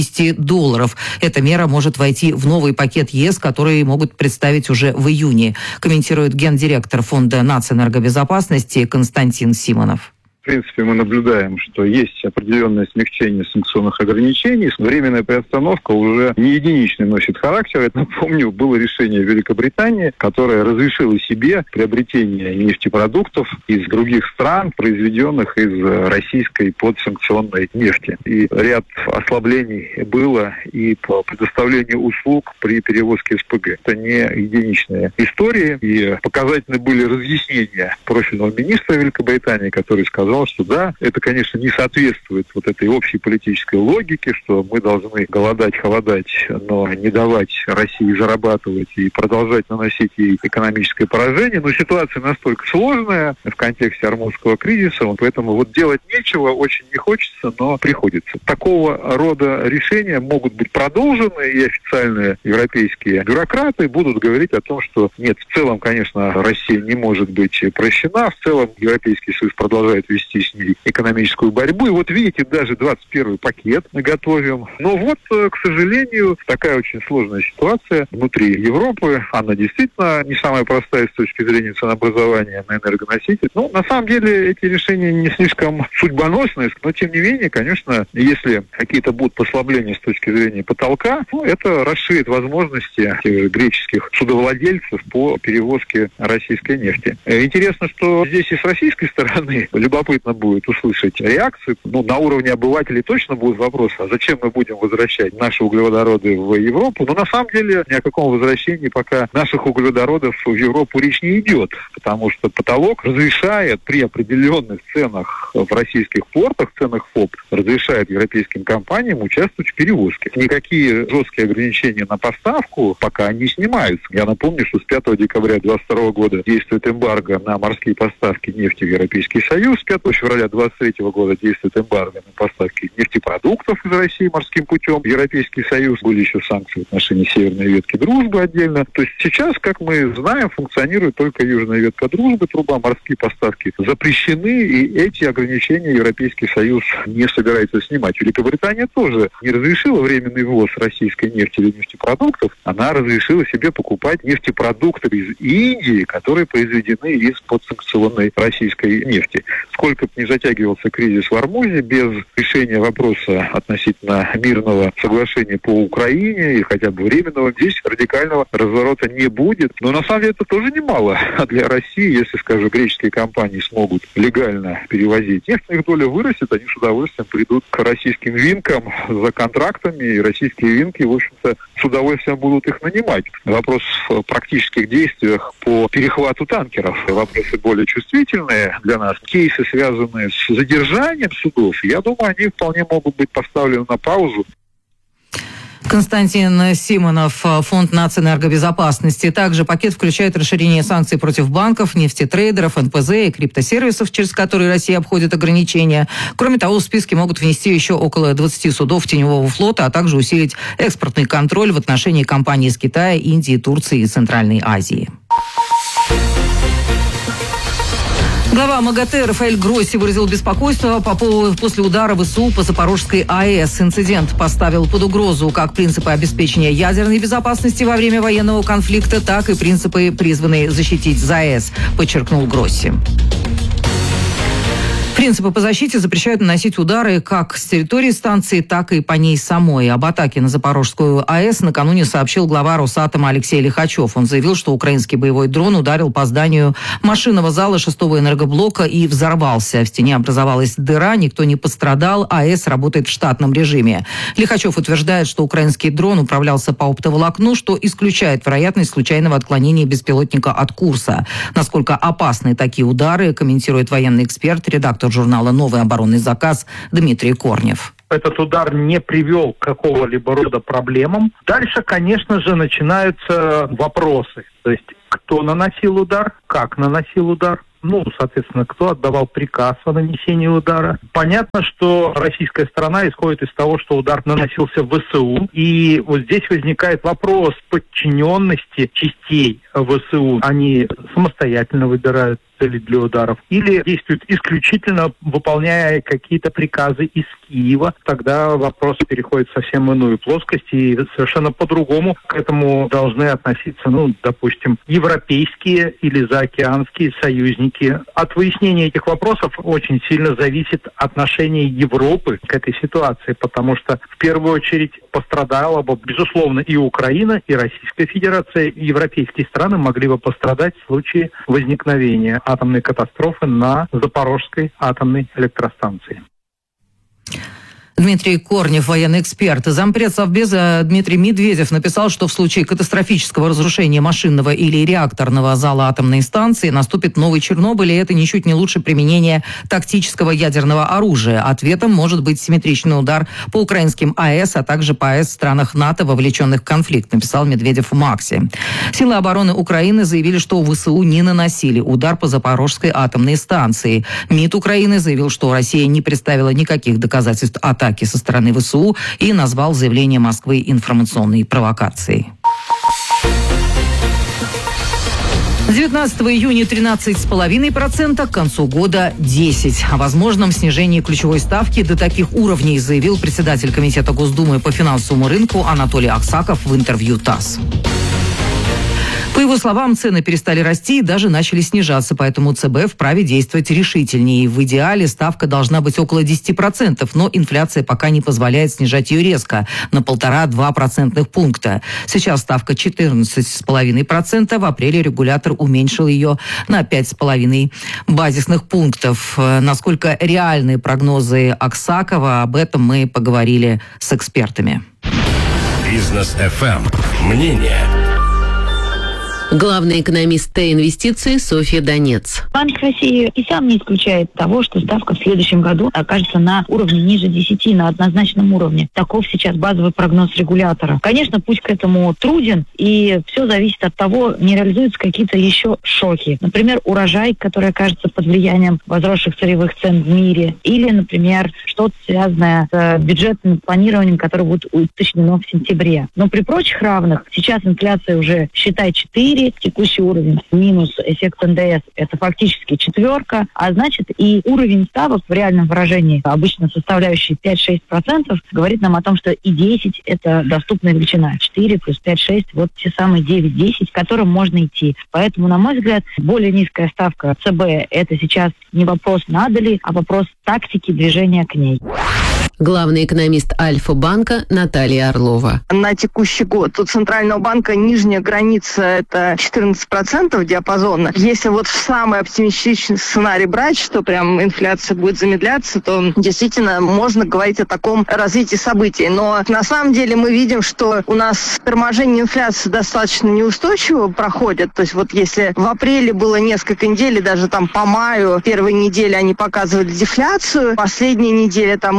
$60. Эта мера может войти в новый пакет ЕС, который могут представить уже в июне, комментирует гендиректор Фонда нацэнергобезопасности Константин Симонов. В принципе, мы наблюдаем, что есть определенное смягчение санкционных ограничений. Временная приостановка уже не единичный носит характер. Это, напомню, было решение Великобритании, которое разрешило себе приобретение нефтепродуктов из других стран, произведенных из российской подсанкционной нефти. И ряд ослаблений было и по предоставлению услуг при перевозке СПГ. Это не единичная история. И показательны были разъяснения профильного министра Великобритании, который сказал, что да, это, конечно, не соответствует вот этой общей политической логике, что мы должны голодать, холодать, но не давать России зарабатывать и продолжать наносить ей экономическое поражение. Но ситуация настолько сложная в контексте Ормузского кризиса, поэтому вот делать нечего, очень не хочется, но приходится. Такого рода решения могут быть продолжены, и официальные европейские бюрократы будут говорить о том, что нет, в целом, конечно, Россия не может быть прощена, в целом Европейский Союз продолжает вести с ней экономическую борьбу. И вот видите, даже 21-й пакет мы готовим. Но вот, к сожалению, такая очень сложная ситуация внутри Европы. Она действительно не самая простая с точки зрения ценообразования на энергоноситель. Но на самом деле эти решения не слишком судьбоносные, но тем не менее, конечно, если какие-то будут послабления с точки зрения потолка, это расширит возможности греческих судовладельцев по перевозке российской нефти. Интересно, что здесь и с российской стороны любопытно будет услышать реакции. На уровне обывателей точно будут вопросы, а зачем мы будем возвращать наши углеводороды в Европу? Но на самом деле ни о каком возвращении пока наших углеводородов в Европу речь не идет, потому что потолок разрешает при определенных ценах в российских портах, ценах ФОП, разрешает европейским компаниям участвовать в перевозке. Никакие жесткие ограничения на поставку пока не снимаются. Я напомню, что с 5 декабря 2022 года действует эмбарго на морские поставки нефти в Европейский Союз. С 5 февраля 2023 года действует эмбарго на поставки нефтепродуктов из России морским путем. Европейский Союз, были еще санкции в отношении северной ветки дружбы отдельно. То есть сейчас, как мы знаем, функционирует только южная ветка дружбы, труба, морские поставки запрещены, и эти ограничения Европейский Союз не собирается снимать. Великобритания тоже не разрешила временный ввоз российской нефти или нефтепродуктов, она разрешила себе покупать нефтепродукты из Индии, которые произведены из подсанкционной российской нефти. Сколько бы ни затягивался кризис в Ормузе, без решения вопроса относительно мирного соглашения по Украине и хотя бы временного, здесь радикального разворота не будет. Но на самом деле это тоже немало для России. Если, скажем, греческие компании смогут легально перевозить нефть, их доля вырастет, они с удовольствием придут к российским винкам за контрактами, и российские винки, в общем-то, с удовольствием будут их нанимать. Вопрос в практических действиях по перехвату танкеров. Вопросы более чувствительные для нас. Кейсы, связанные с задержанием судов, я думаю, они вполне могут быть поставлены на паузу. Константин Симонов, Фонд нацэнергобезопасности. Также пакет включает расширение санкций против банков, нефтетрейдеров, НПЗ и криптосервисов, через которые Россия обходит ограничения. Кроме того, в списке могут внести еще около 20 судов теневого флота, а также усилить экспортный контроль в отношении компаний из Китая, Индии, Турции и Центральной Азии. Глава МАГАТЭ Рафаэль Гросси выразил беспокойство после удара ВСУ по Запорожской АЭС. Инцидент поставил под угрозу как принципы обеспечения ядерной безопасности во время военного конфликта, так и принципы, призванные защитить ЗАЭС, подчеркнул Гросси. Принципы по защите запрещают наносить удары как с территории станции, так и по ней самой. Об атаке на Запорожскую АЭС накануне сообщил глава Росатома Алексей Лихачев. Он заявил, что украинский боевой дрон ударил по зданию машинного зала 6-го энергоблока и взорвался. В стене образовалась дыра, никто не пострадал, АЭС работает в штатном режиме. Лихачев утверждает, что украинский дрон управлялся по оптоволокну, что исключает вероятность случайного отклонения беспилотника от курса. Насколько опасны такие удары, комментирует военный эксперт, редактор журнала «Новый оборонный заказ» Дмитрий Корнев. Этот удар не привел к какого-либо рода проблемам. Дальше, конечно же, начинаются вопросы. То есть, кто наносил удар, как наносил удар, соответственно, кто отдавал приказ о нанесении удара. Понятно, что российская сторона исходит из того, что удар наносился в ВСУ. И вот здесь возникает вопрос подчиненности частей ВСУ. Они самостоятельно выбирают цели для ударов или действуют исключительно выполняя какие-то приказы из Киева. Тогда вопрос переходит в совсем иную плоскость, и совершенно по-другому к этому должны относиться, допустим, европейские или заокеанские союзники. От выяснения этих вопросов очень сильно зависит отношение Европы к этой ситуации, потому что в первую очередь пострадала бы, безусловно, и Украина, и Российская Федерация, и европейские страны могли бы пострадать в случае возникновения атомной катастрофы на Запорожской атомной электростанции. Дмитрий Корнев, военный эксперт. Зампред Совбеза Дмитрий Медведев написал, что в случае катастрофического разрушения машинного или реакторного зала атомной станции наступит новый Чернобыль, и это ничуть не лучше применения тактического ядерного оружия. Ответом может быть симметричный удар по украинским АЭС, а также по АЭС в странах НАТО, вовлеченных в конфликт, написал Медведев в МАКСе. Силы обороны Украины заявили, что ВСУ не наносили удар по Запорожской атомной станции. МИД Украины заявил, что Россия не представила никаких доказательств атаки со стороны ВСУ и назвал заявление Москвы информационной провокацией. 19 июня 13,5%, к концу года 10%. О возможном снижении ключевой ставки до таких уровней заявил председатель Комитета Госдумы по финансовому рынку Анатолий Аксаков в интервью ТАСС. По его словам, цены перестали расти и даже начали снижаться, поэтому ЦБ вправе действовать решительнее. В идеале ставка должна быть около 10%, но инфляция пока не позволяет снижать ее резко, на 1,5-2 процентных пункта. Сейчас ставка 14,5%, в апреле регулятор уменьшил ее на 5,5 базисных пунктов. Насколько реальны прогнозы Аксакова, об этом мы поговорили с экспертами. Бизнес FM. Мнение. Главный экономист Т-инвестиции Софья Донец. Банк России и сам не исключает того, что ставка в следующем году окажется на уровне ниже 10, на однозначном уровне. Таков сейчас базовый прогноз регулятора. Конечно, путь к этому труден, и все зависит от того, не реализуются какие-то еще шоки. Например, урожай, который окажется под влиянием возросших сырьевых цен в мире, или, например, что-то связанное с бюджетным планированием, которое будет уточнено в сентябре. Но при прочих равных сейчас инфляция уже, считай, 4, текущий уровень минус эффект НДС – это фактически 4, а значит и уровень ставок в реальном выражении, обычно составляющий 5-6%, говорит нам о том, что и 10 – это доступная величина. 4 плюс 5-6 – вот те самые 9-10, к которым можно идти. Поэтому, на мой взгляд, более низкая ставка ЦБ – это сейчас не вопрос надо ли, а вопрос тактики движения к ней. Главный экономист Альфа-банка Наталья Орлова. На текущий год у Центрального банка нижняя граница – это 14% диапазона. Если вот в самый оптимистичный сценарий брать, что прям инфляция будет замедляться, то действительно можно говорить о таком развитии событий. Но на самом деле мы видим, что у нас торможение инфляции достаточно неустойчиво проходит. То есть вот если в апреле было несколько недель, и даже там по маю, первые недели они показывали дефляцию, последние недели там уже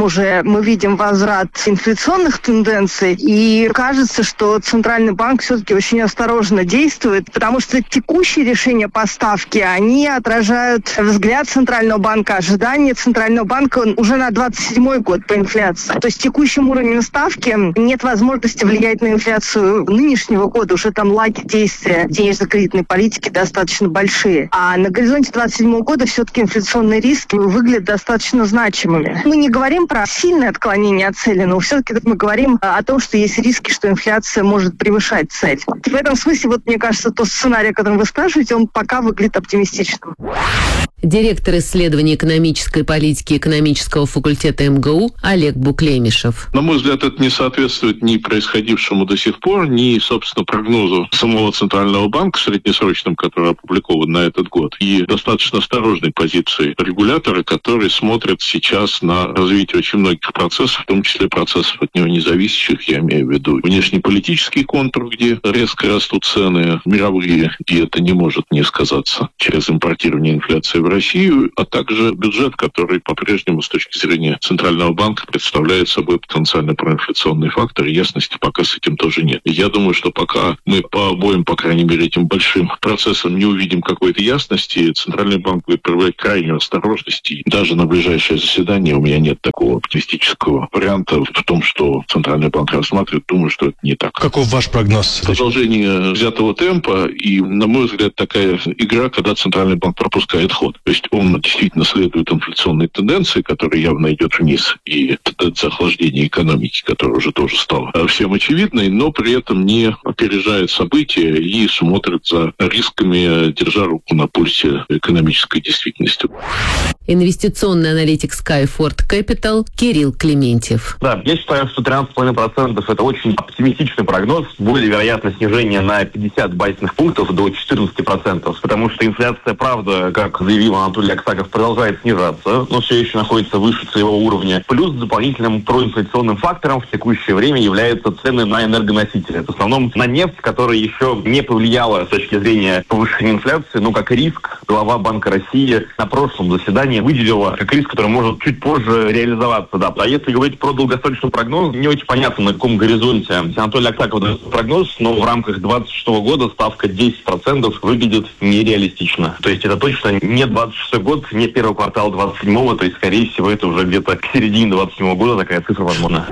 мы видим возврат инфляционных тенденций, и кажется, что Центральный банк все-таки очень осторожно действует, потому что текущие решения по ставке, они отражают взгляд Центрального банка, ожидания Центрального банка уже на 27-й год по инфляции. То есть текущим уровнем ставки нет возможности влиять на инфляцию нынешнего года. Уже там лаги действия денежно-кредитной политики достаточно большие. А на горизонте 27-го года все-таки инфляционные риски выглядят достаточно значимыми. Мы не говорим про сильное отклонение от цели, но все-таки мы говорим о том, что есть риски, что инфляция может превышать цель. В этом смысле, вот мне кажется, тот сценарий, о котором вы спрашиваете, он пока выглядит оптимистичным. Директор исследований экономической политики экономического факультета МГУ Олег Буклемишев. На мой взгляд, это не соответствует ни происходившему до сих пор, ни, собственно, прогнозу самого Центрального банка среднесрочным, который опубликован на этот год, и достаточно осторожной позиции регулятора, который смотрит сейчас на развитие очень многих процессов, в том числе процессов от него независящих, я имею в виду внешнеполитический контур, где резко растут цены мировые, и это не может не сказаться через импортирование инфляции в Россию, а также бюджет, который по-прежнему с точки зрения Центрального банка представляет собой потенциально проинфляционный фактор, и ясности пока с этим тоже нет. Я думаю, что пока мы по обоим, по крайней мере, этим большим процессам не увидим какой-то ясности, Центральный банк будет проявлять крайнюю осторожность, и даже на ближайшее заседание у меня нет такого оптимистического варианта в том, что Центральный банк рассматривает. Думаю, что это не так. Каков ваш прогноз? Продолжение взятого темпа и, на мой взгляд, такая игра, когда Центральный банк пропускает ход. То есть он действительно следует инфляционной тенденции, которая явно идет вниз, и тенденция охлаждения экономики, которая уже тоже стала всем очевидной, но при этом не опережает события и смотрит за рисками, держа руку на пульсе экономической действительности. Инвестиционный аналитик Skyford Capital Кирилл Клементьев. Да, я считаю, что 13,5% это очень оптимистичный прогноз. Более вероятно снижение на 50 базисных пунктов до 14%, потому что инфляция, правда, как заявил Анатолий Аксаков, продолжает снижаться, но все еще находится выше своего уровня. Плюс дополнительным проинфляционным фактором в текущее время являются цены на энергоносители. В основном на нефть, которая еще не повлияла с точки зрения повышения инфляции, но как риск глава Банка России на прошлом заседании выделила как риск, который может чуть позже реализоваться. Да. А если говорить про долгосрочный прогноз, не очень понятно, на каком горизонте Анатолий Аксаков дает прогноз, но в рамках 2026 года ставка 10% выглядит нереалистично. То есть это точно не 26 год, не первый квартал 27-го, то есть, скорее всего, это уже где-то к середине 27-го года такая цифра возможна.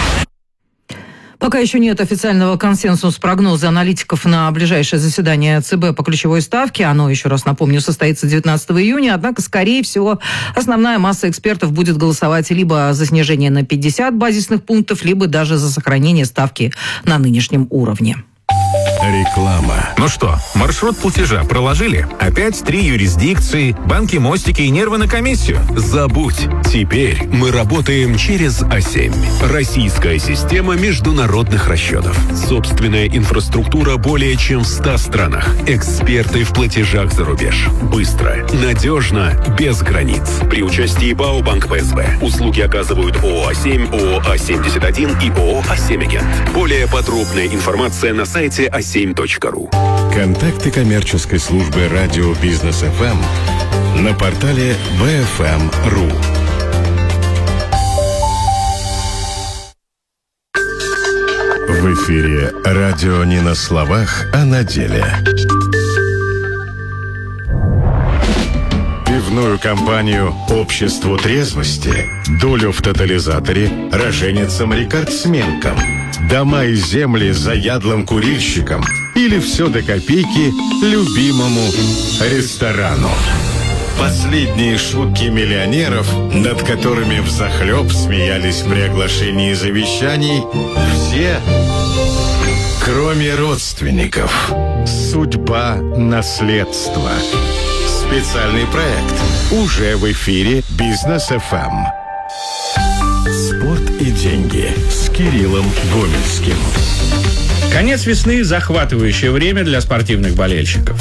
Пока еще нет официального консенсуса прогноза аналитиков на ближайшее заседание ЦБ по ключевой ставке. Оно, еще раз напомню, состоится 19 июня. Однако, скорее всего, основная масса экспертов будет голосовать либо за снижение на 50 базисных пунктов, либо даже за сохранение ставки на нынешнем уровне. Реклама. Ну что, маршрут платежа проложили? Опять 3 юрисдикции, банки, мостики и нервы на комиссию? Забудь. Теперь мы работаем через А7. Российская система международных расчетов. Собственная инфраструктура более чем в 100 странах. Эксперты в платежах за рубеж. Быстро, надежно, без границ. При участии БАО Банк ПСБ. Услуги оказывают ООО А7, ООО А71 и ООО А7 Более подробная информация на сайте a7.ru. Контакты коммерческой службы радио Бизнес ФМ на портале bfm.ru. В эфире радио не на словах, а на деле. Пивную компанию «Обществу трезвости», долю в тотализаторе роженицам-рекордсменкам, дома и земли заядлым курильщикам или все до копейки любимому ресторану. Последние шутки миллионеров, над которыми взахлеб смеялись при оглашении завещаний, все, кроме родственников. Судьба наследства. Специальный проект уже в эфире Бизнес ФМ. Спорт и деньги с Кириллом Гомельским. Конец весны – захватывающее время для спортивных болельщиков.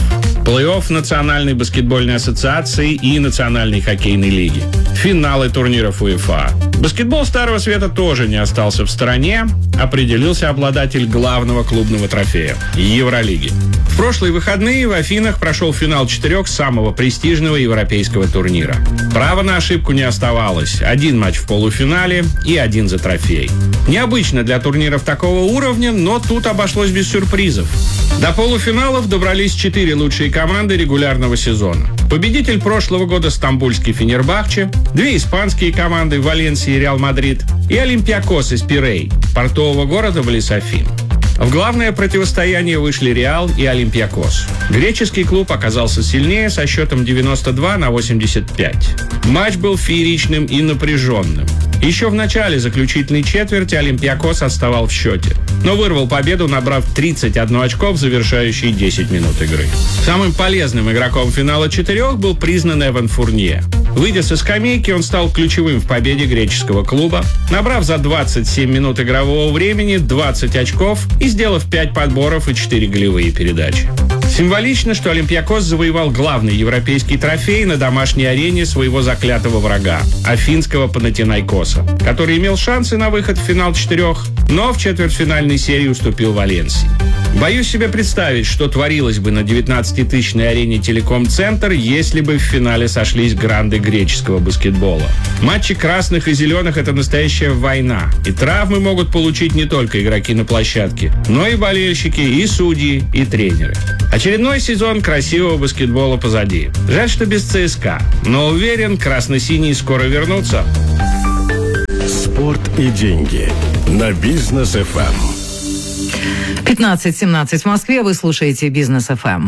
плей-офф Национальной баскетбольной ассоциации и Национальной хоккейной лиги, финалы турниров УЕФА. Баскетбол Старого Света тоже не остался в стороне, определился обладатель главного клубного трофея – Евролиги. В прошлые выходные в Афинах прошел финал 4 самого престижного европейского турнира. Права на ошибку не оставалось. 1 матч в полуфинале и 1 за трофей. Необычно для турниров такого уровня, но тут обошлось без сюрпризов. До полуфиналов добрались 4 лучшие команды регулярного сезона. Победитель прошлого года стамбульский Фенербахче, 2 испанские команды Валенсия и Реал Мадрид и Олимпиакос из Пирей, портового города близ Афин. В главное противостояние вышли Реал и Олимпиакос. Греческий клуб оказался сильнее со счетом 92-85. Матч был фееричным и напряженным. Еще в начале заключительной четверти Олимпиакос отставал в счете, но вырвал победу, набрав 31 очко в завершающие 10 минут игры. Самым полезным игроком финала 4 был признан Эван Фурнье. Выйдя со скамейки, он стал ключевым в победе греческого клуба, набрав за 27 минут игрового времени 20 очков и сделав 5 подборов и 4 голевые передачи. Символично, что Олимпиакос завоевал главный европейский трофей на домашней арене своего заклятого врага – афинского Панатинайкоса, который имел шансы на выход в финал 4, но в четвертьфинальной серии уступил Валенсии. Боюсь себе представить, что творилось бы на 19-тысячной арене Телеком-центр, если бы в финале сошлись гранды греческого баскетбола. Матчи красных и зеленых – это настоящая война, и травмы могут получить не только игроки на площадке, но и болельщики, и судьи, и тренеры. Очередной сезон красивого баскетбола позади. Жаль, что без ЦСКА, но уверен, красно-синие скоро вернутся. Спорт и деньги на Бизнес ФМ. 15:17 в Москве. Вы слушаете Бизнес ФМ.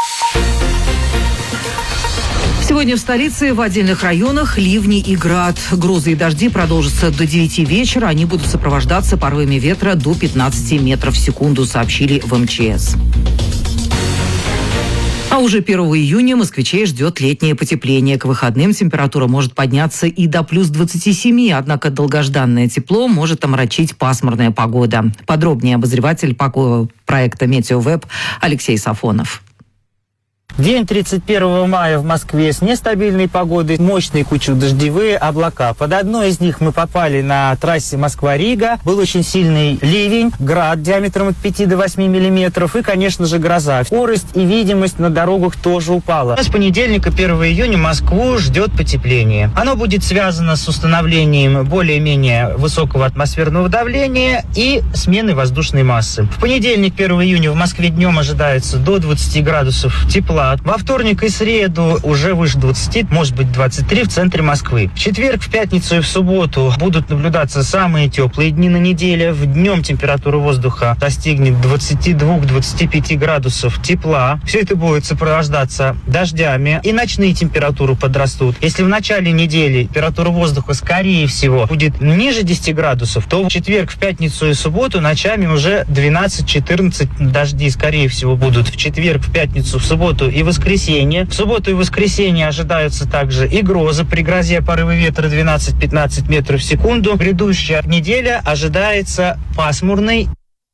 Сегодня в столице в отдельных районах ливни и град. Грозы и дожди продолжатся до 9 вечера. Они будут сопровождаться порывами ветра до 15 метров в секунду, сообщили в МЧС. А уже 1 июня москвичей ждет летнее потепление. К выходным температура может подняться и до плюс 27, однако долгожданное тепло может омрачить пасмурная погода. Подробнее обозреватель проекта «Метеовеб» Алексей Сафонов. День 31 мая в Москве с нестабильной погодой, мощные кучно-дождевые облака. Под одной из них мы попали на трассе Москва-Рига. Был очень сильный ливень, град диаметром от 5 до 8 миллиметров и, конечно же, гроза. Скорость и видимость на дорогах тоже упала. С понедельника, 1 июня, Москву ждет потепление. Оно будет связано с установлением более-менее высокого атмосферного давления и сменой воздушной массы. В понедельник, 1 июня, в Москве днем ожидается до 20 градусов тепла. Во вторник и среду уже выше 20, может быть 23 в центре Москвы. В четверг, в пятницу и в субботу будут наблюдаться самые теплые дни на неделе. В днем температура воздуха достигнет 22-25 градусов тепла. Все это будет сопровождаться дождями. И ночные температуры подрастут. Если в начале недели температура воздуха, скорее всего, будет ниже 10 градусов, то в четверг, в пятницу и субботу ночами уже 12-14 дожди, скорее всего, будут. В четверг, в пятницу, в субботу и воскресенье. В субботу и воскресенье ожидаются также и грозы. При грозе порывы ветра 12-15 метров в секунду. Грядущая неделя ожидается пасмурной.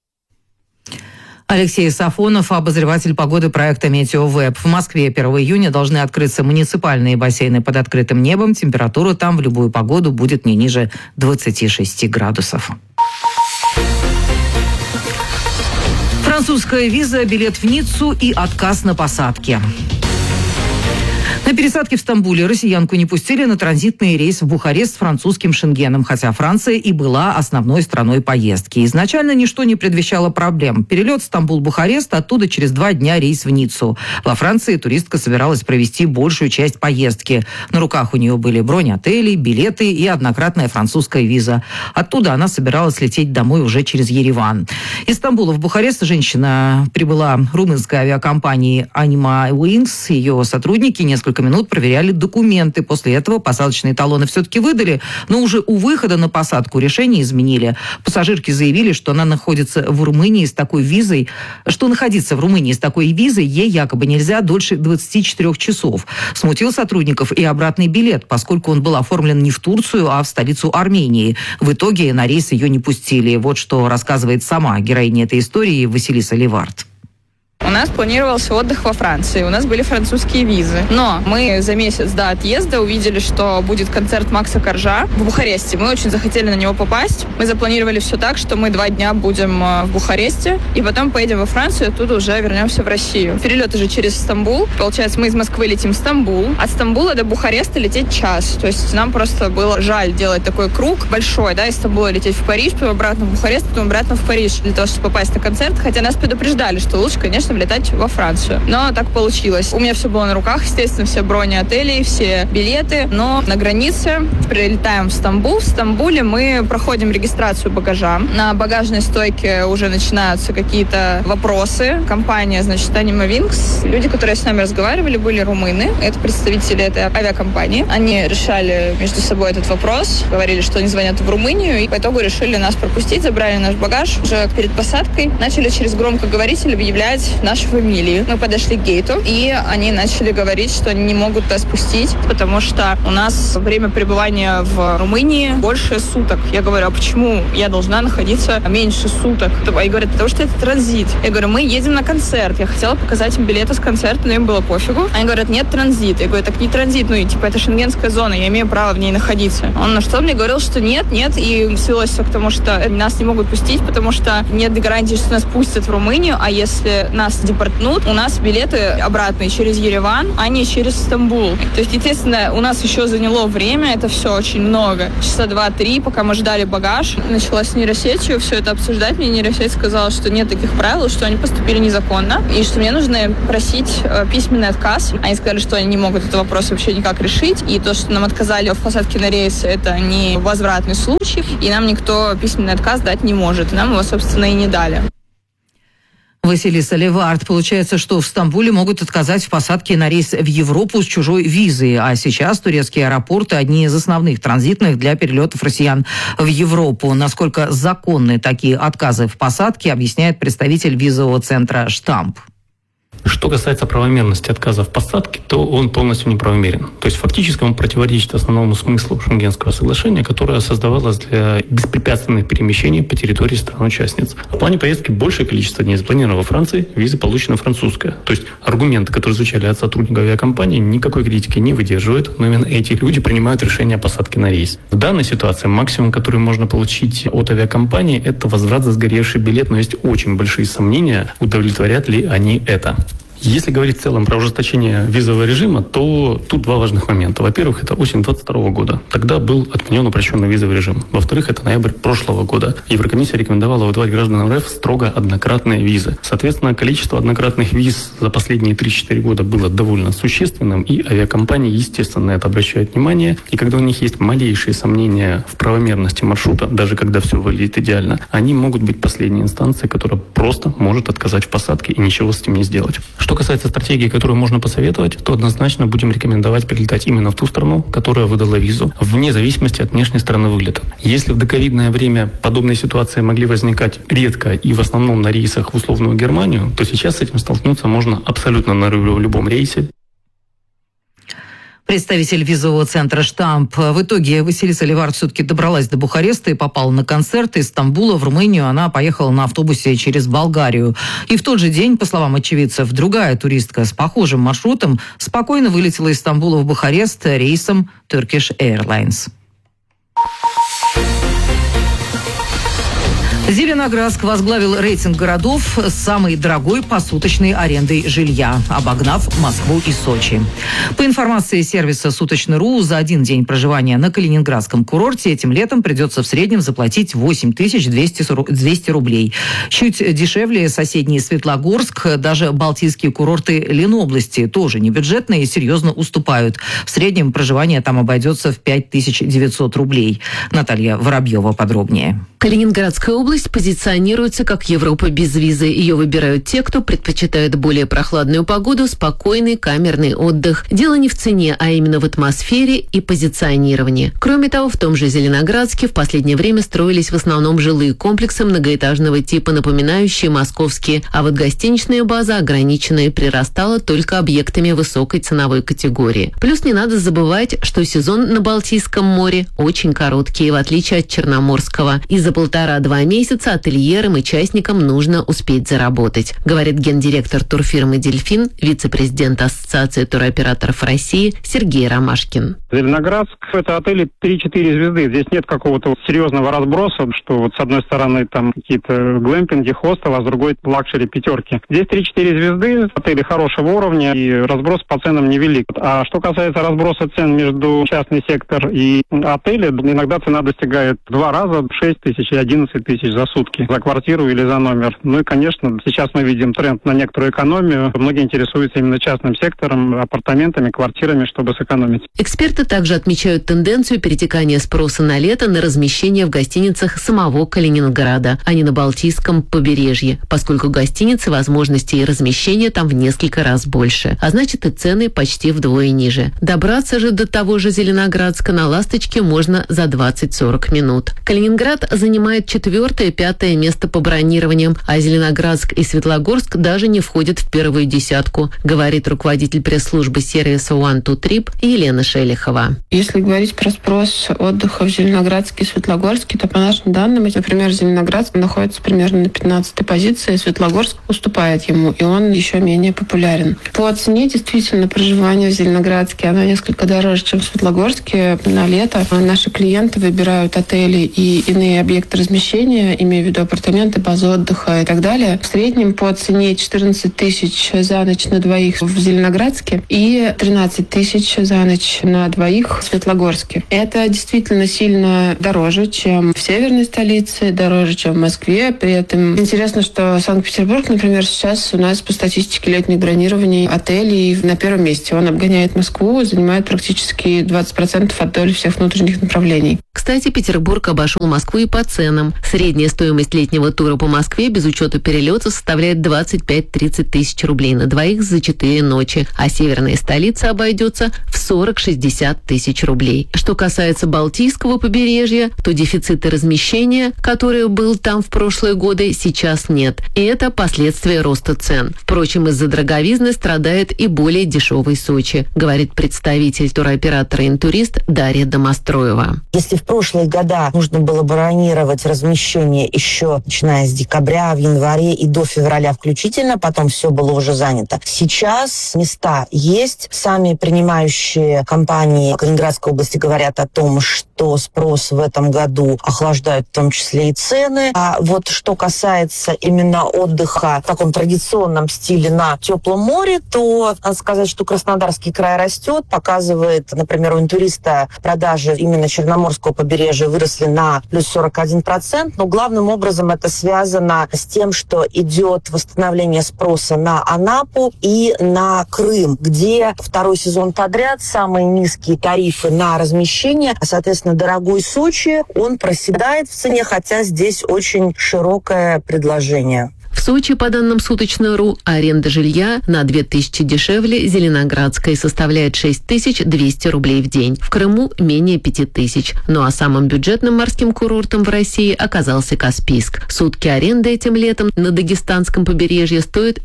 Алексей Сафонов, обозреватель погоды проекта «Метеовеб». В Москве 1 июня должны открыться муниципальные бассейны под открытым небом. Температура там в любую погоду будет не ниже 26 градусов. Французская виза, билет в Ниццу и отказ на посадке. На пересадке в Стамбуле россиянку не пустили на транзитный рейс в Бухарест с французским Шенгеном, хотя Франция и была основной страной поездки. Изначально ничто не предвещало проблем. Перелет Стамбул-Бухарест, оттуда через 2 дня рейс в Ниццу. Во Франции туристка собиралась провести большую часть поездки. На руках у нее были бронь отелей, билеты и однократная французская виза. Оттуда она собиралась лететь домой уже через Ереван. Из Стамбула в Бухарест женщина прибыла румынской авиакомпании Anima Wings. Ее сотрудники несколько минут проверяли документы. После этого посадочные талоны все-таки выдали, но уже у выхода на посадку решение изменили. Пассажирки заявили, что она находится в Румынии с такой визой, что находиться в Румынии с такой визой ей якобы нельзя дольше 24 часов. Смутил сотрудников и обратный билет, поскольку он был оформлен не в Турцию, а в столицу Армении. В итоге на рейс ее не пустили. Вот что рассказывает сама героиня этой истории Василиса Левард. У нас планировался отдых во Франции, у нас были французские визы. Но мы за месяц до отъезда увидели, что будет концерт Макса Коржа в Бухаресте. Мы очень захотели на него попасть. Мы запланировали все так, что мы 2 дня будем в Бухаресте, и потом поедем во Францию, оттуда уже вернемся в Россию. Перелеты же через Стамбул. Получается, мы из Москвы летим в Стамбул. От Стамбула до Бухареста лететь час. То есть нам просто было жаль делать такой круг большой, да, из Стамбула лететь в Париж, потом обратно в Бухарест, потом обратно в Париж для того, чтобы попасть на концерт. Хотя нас предупреждали, что лучше, конечно, влетать во Францию. Но так получилось. У меня все было на руках, естественно, все брони отелей, все билеты. Но на границе прилетаем в Стамбул. В Стамбуле мы проходим регистрацию багажа. На багажной стойке уже начинаются какие-то вопросы. Компания, значит, Anima Wings. Люди, которые с нами разговаривали, были румыны. Это представители этой авиакомпании. Они решали между собой этот вопрос. Говорили, что они звонят в Румынию. И по итогу решили нас пропустить, забрали наш багаж. Уже перед посадкой начали через громкоговоритель объявлять наши фамилии. Мы подошли к гейту, и они начали говорить, что они не могут нас пустить, потому что у нас время пребывания в Румынии больше суток. Я говорю, а почему я должна находиться меньше суток? И говорят, потому что это транзит. Я говорю, мы едем на концерт. Я хотела показать им билеты с концерта, но им было пофигу. Они говорят, нет, транзит. Я говорю, так не транзит, ну и типа это шенгенская зона, я имею право в ней находиться. Он на что мне говорил, что нет, и свелось все к тому, что нас не могут пустить, потому что нет гарантии, что нас пустят в Румынию, а если нас депортнут, у нас билеты обратные через Ереван, а не через Стамбул. То есть, естественно, у нас еще заняло время, это все очень много. Часа 2-3, пока мы ждали багаж. Начала с нейросетью все это обсуждать. Мне нейросеть сказала, что нет таких правил, что они поступили незаконно, и что мне нужно просить письменный отказ. Они сказали, что они не могут этот вопрос вообще никак решить, и то, что нам отказали в посадке на рейс, это не возвратный случай, и нам никто письменный отказ дать не может. Нам его, собственно, и не дали. Василиса Левард. Получается, что в Стамбуле могут отказать в посадке на рейс в Европу с чужой визой. А сейчас турецкие аэропорты – одни из основных транзитных для перелетов россиян в Европу. Насколько законны такие отказы в посадке, объясняет представитель визового центра «Штамп». Что касается правомерности отказа в посадке, то он полностью неправомерен. То есть фактически он противоречит основному смыслу Шенгенского соглашения, которое создавалось для беспрепятственных перемещений по территории стран-участниц. В плане поездки большее количество дней запланировано во Франции, виза получена французская. То есть аргументы, которые звучали от сотрудников авиакомпании, никакой критики не выдерживают, но именно эти люди принимают решение о посадке на рейс. В данной ситуации максимум, который можно получить от авиакомпании, это возврат за сгоревший билет, но есть очень большие сомнения, удовлетворят ли они это. Если говорить в целом про ужесточение визового режима, то тут 2 важных момента. Во-первых, это осень 2022 года. Тогда был отменен упрощенный визовый режим. Во-вторых, это ноябрь прошлого года. Еврокомиссия рекомендовала выдавать гражданам РФ строго однократные визы. Соответственно, количество однократных виз за последние 3-4 года было довольно существенным, и авиакомпании, естественно, на это обращают внимание. И когда у них есть малейшие сомнения в правомерности маршрута, даже когда все выглядит идеально, они могут быть последней инстанцией, которая просто может отказать в посадке и ничего с этим не сделать. Что касается стратегии, которую можно посоветовать, то однозначно будем рекомендовать прилетать именно в ту страну, которая выдала визу, вне зависимости от внешней стороны выгляда. Если в доковидное время подобные ситуации могли возникать редко и в основном на рейсах в условную Германию, то сейчас с этим столкнуться можно абсолютно на любом рейсе. Представитель визового центра «Штамп». В итоге Василиса Левард все-таки добралась до Бухареста и попала на концерт. Из Стамбула в Румынию она поехала на автобусе через Болгарию. И в тот же день, по словам очевидцев, другая туристка с похожим маршрутом спокойно вылетела из Стамбула в Бухарест рейсом Turkish Airlines. Зеленоградск возглавил рейтинг городов с самой дорогой посуточной арендой жилья, обогнав Москву и Сочи. По информации сервиса «Суточный.ру», за один день проживания на Калининградском курорте этим летом придется в среднем заплатить 8200 рублей. Чуть дешевле соседний Светлогорск, даже балтийские курорты Ленобласти, тоже не бюджетные, серьезно уступают. В среднем проживание там обойдется в 5900 рублей. Наталья Воробьева подробнее. Калининградская область позиционируется как Европа без визы. Ее выбирают те, кто предпочитает более прохладную погоду, спокойный камерный отдых. Дело не в цене, а именно в атмосфере и позиционировании. Кроме того, в том же Зеленоградске в последнее время строились в основном жилые комплексы многоэтажного типа, напоминающие московские, а вот гостиничная база ограничена и прирастала только объектами высокой ценовой категории. Плюс не надо забывать, что сезон на Балтийском море очень короткий, в отличие от Черноморского. И за 1,5-2 месяца месяца ательерам и частникам нужно успеть заработать, говорит гендиректор турфирмы «Дельфин», вице-президент Ассоциации туроператоров России Сергей Ромашкин. Зеленоградск – это отели 3-4 звезды. Здесь нет какого-то серьезного разброса, что вот с одной стороны там какие-то глэмпинги, хостелы, а с другой лакшери пятерки. Здесь 3-4 звезды, отели хорошего уровня, и разброс по ценам невелик. А что касается разброса цен между частный сектор и отели, иногда цена достигает 2 раза 6 тысяч и 11 тысяч за сутки, за квартиру или за номер. Ну и, конечно, сейчас мы видим тренд на некоторую экономию. Многие интересуются именно частным сектором, апартаментами, квартирами, чтобы сэкономить. Эксперты также отмечают тенденцию перетекания спроса на лето на размещение в гостиницах самого Калининграда, а не на Балтийском побережье, поскольку гостиницы возможностей размещения там в несколько раз больше, а значит и цены почти вдвое ниже. Добраться же до того же Зеленоградска на «Ласточке» можно за 20-40 минут. Калининград занимает 4-5 место по бронированиям, а Зеленоградск и Светлогорск даже не входят в первую десятку, говорит руководитель пресс-службы сервиса One to Trip Елена Шелихова. Если говорить про спрос отдыха в Зеленоградске и Светлогорске, то по нашим данным, например, Зеленоградск находится примерно на 15-й позиции, Светлогорск уступает ему, и он еще менее популярен. По цене действительно проживание в Зеленоградске, оно несколько дороже, чем в Светлогорске на лето. Наши клиенты выбирают отели и иные объекты размещения, имея в виду апартаменты, базы отдыха и так далее. В среднем по цене 14 тысяч за ночь на двоих в Зеленоградске и 13 тысяч за ночь на двоих в Светлогорске. Это действительно сильно дороже, чем в северной столице, дороже, чем в Москве. При этом интересно, что Санкт-Петербург, например, сейчас у нас по статистике летних бронирований отелей на первом месте. Он обгоняет Москву, занимает практически 20% от доли всех внутренних направлений. Кстати, Петербург обошел Москву и по ценам. Средняя стоимость летнего тура по Москве без учета перелета составляет 25-30 тысяч рублей на двоих за 4 ночи, а северная столица обойдется в 40-60 тысяч рублей. Что касается Балтийского побережья, то дефицита размещения, который был там в прошлые годы, сейчас нет. И это последствия роста цен. Впрочем, из-за дороговизны страдает и более дешевый Сочи, говорит представитель туроператора «Интурист» Дарья Домостроева. Если в прошлые года нужно было бронировать размещение еще начиная с декабря, в январе и до февраля включительно, потом все было уже занято. Сейчас места есть. Сами принимающие компании Калининградской области говорят о том, что спрос в этом году охлаждает в том числе и цены. А вот что касается именно отдыха в таком традиционном стиле на теплом море, то надо сказать, что Краснодарский край растет, показывает, например, у «Интуриста» продажи именно Черноморского побережья выросли на плюс 41%, но главным образом это связано с тем, что идет восстановление спроса на Анапу и на Крым, где второй сезон подряд самые низкие тарифы на размещение, а, соответственно, дорогой Сочи, он проседает в цене, хотя здесь очень широкое предложение. В Сочи, по данным Суточно.ру, аренда жилья на 2000 дешевле Зеленоградской составляет 6200 рублей в день. В Крыму менее 5000. Ну а самым бюджетным морским курортом в России оказался Каспийск. Сутки аренды этим летом на дагестанском побережье стоят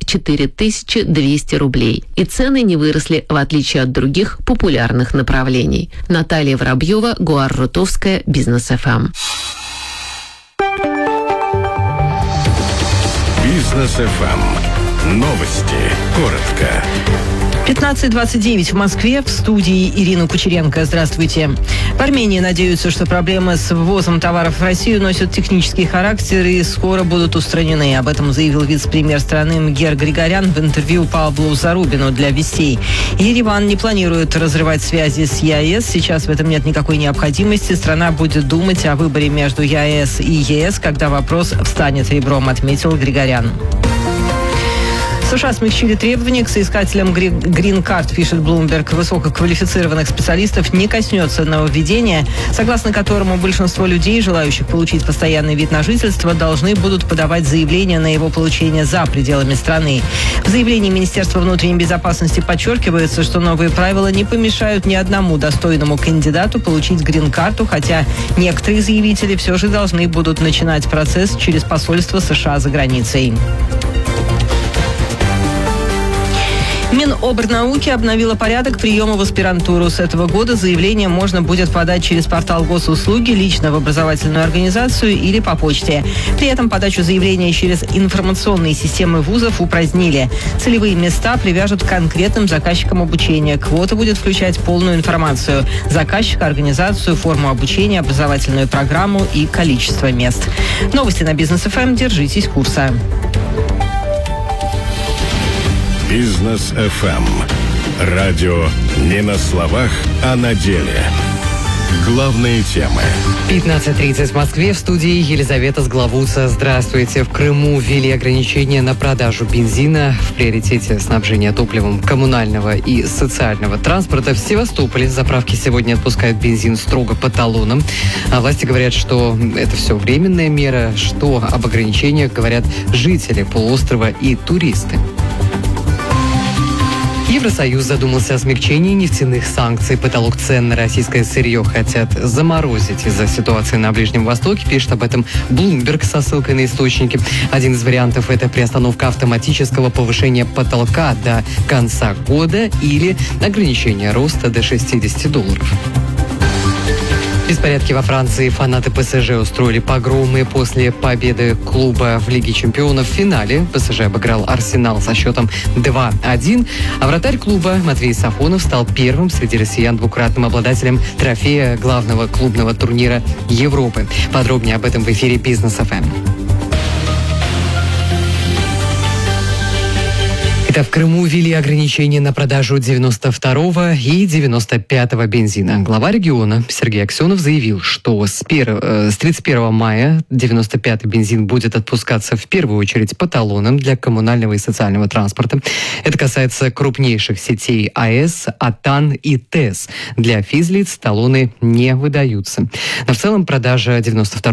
4200 рублей. И цены не выросли, в отличие от других популярных направлений. Наталья Воробьева, Гуар Рутовская, Бизнес ФМ. Бизнес ФМ. Новости. Коротко. 15:29 в Москве. В студии Ирина Кучеренко. Здравствуйте. В Армении надеются, что проблемы с ввозом товаров в Россию носят технический характер и скоро будут устранены. Об этом заявил вице-премьер страны Мгер Григорян в интервью Павлу Зарубину для «Вестей». Ереван не планирует разрывать связи с ЕАЭС. Сейчас в этом нет никакой необходимости. Страна будет думать о выборе между ЕАЭС и ЕС, когда вопрос встанет ребром, отметил Григорян. США смягчили требования к соискателям грин-карт, пишет Bloomberg. Высококвалифицированных специалистов не коснется нововведения, согласно которому большинство людей, желающих получить постоянный вид на жительство, должны будут подавать заявление на его получение за пределами страны. В заявлении Министерства внутренней безопасности подчеркивается, что новые правила не помешают ни одному достойному кандидату получить грин-карту, хотя некоторые заявители все же должны будут начинать процесс через посольство США за границей. Минобрнауки обновила порядок приема в аспирантуру. С этого года заявление можно будет подать через портал госуслуги, лично в образовательную организацию или по почте. При этом подачу заявления через информационные системы вузов упразднили. Целевые места привяжут к конкретным заказчикам обучения. Квота будет включать полную информацию: заказчика, организацию, форму обучения, образовательную программу и количество мест. Новости на Бизнес ФМ. Держитесь курса. Бизнес ФМ. Радио не на словах, а на деле. Главные темы. 15:30 в Москве. В студии Елизавета Сглавуца. Здравствуйте. В Крыму ввели ограничения на продажу бензина. В приоритете снабжения топливом коммунального и социального транспорта. В Севастополе заправки сегодня отпускают бензин строго по талонам. А власти говорят, что это все временная мера. Что об ограничениях говорят жители полуострова и туристы. Евросоюз задумался о смягчении нефтяных санкций. Потолок цен на российское сырье хотят заморозить из-за ситуации на Ближнем Востоке. Пишет об этом Bloomberg со ссылкой на источники. Один из вариантов – это приостановка автоматического повышения потолка до конца года или ограничение роста до $60. Беспорядки во Франции. Фанаты ПСЖ устроили погромы после победы клуба в Лиге чемпионов. В финале ПСЖ обыграл Арсенал со счетом 2-1. А вратарь клуба Матвей Сафонов стал первым среди россиян двукратным обладателем трофея главного клубного турнира Европы. Подробнее об этом в эфире Бизнес ФМ. Итак, в Крыму ввели ограничения на продажу 92-го и 95-го бензина. Глава региона Сергей Аксенов заявил, что с 31 мая 95-й бензин будет отпускаться в первую очередь по талонам для коммунального и социального транспорта. Это касается крупнейших сетей АЭС, АТАН и ТЭС. Для физлиц талоны не выдаются. Но в целом продажа 92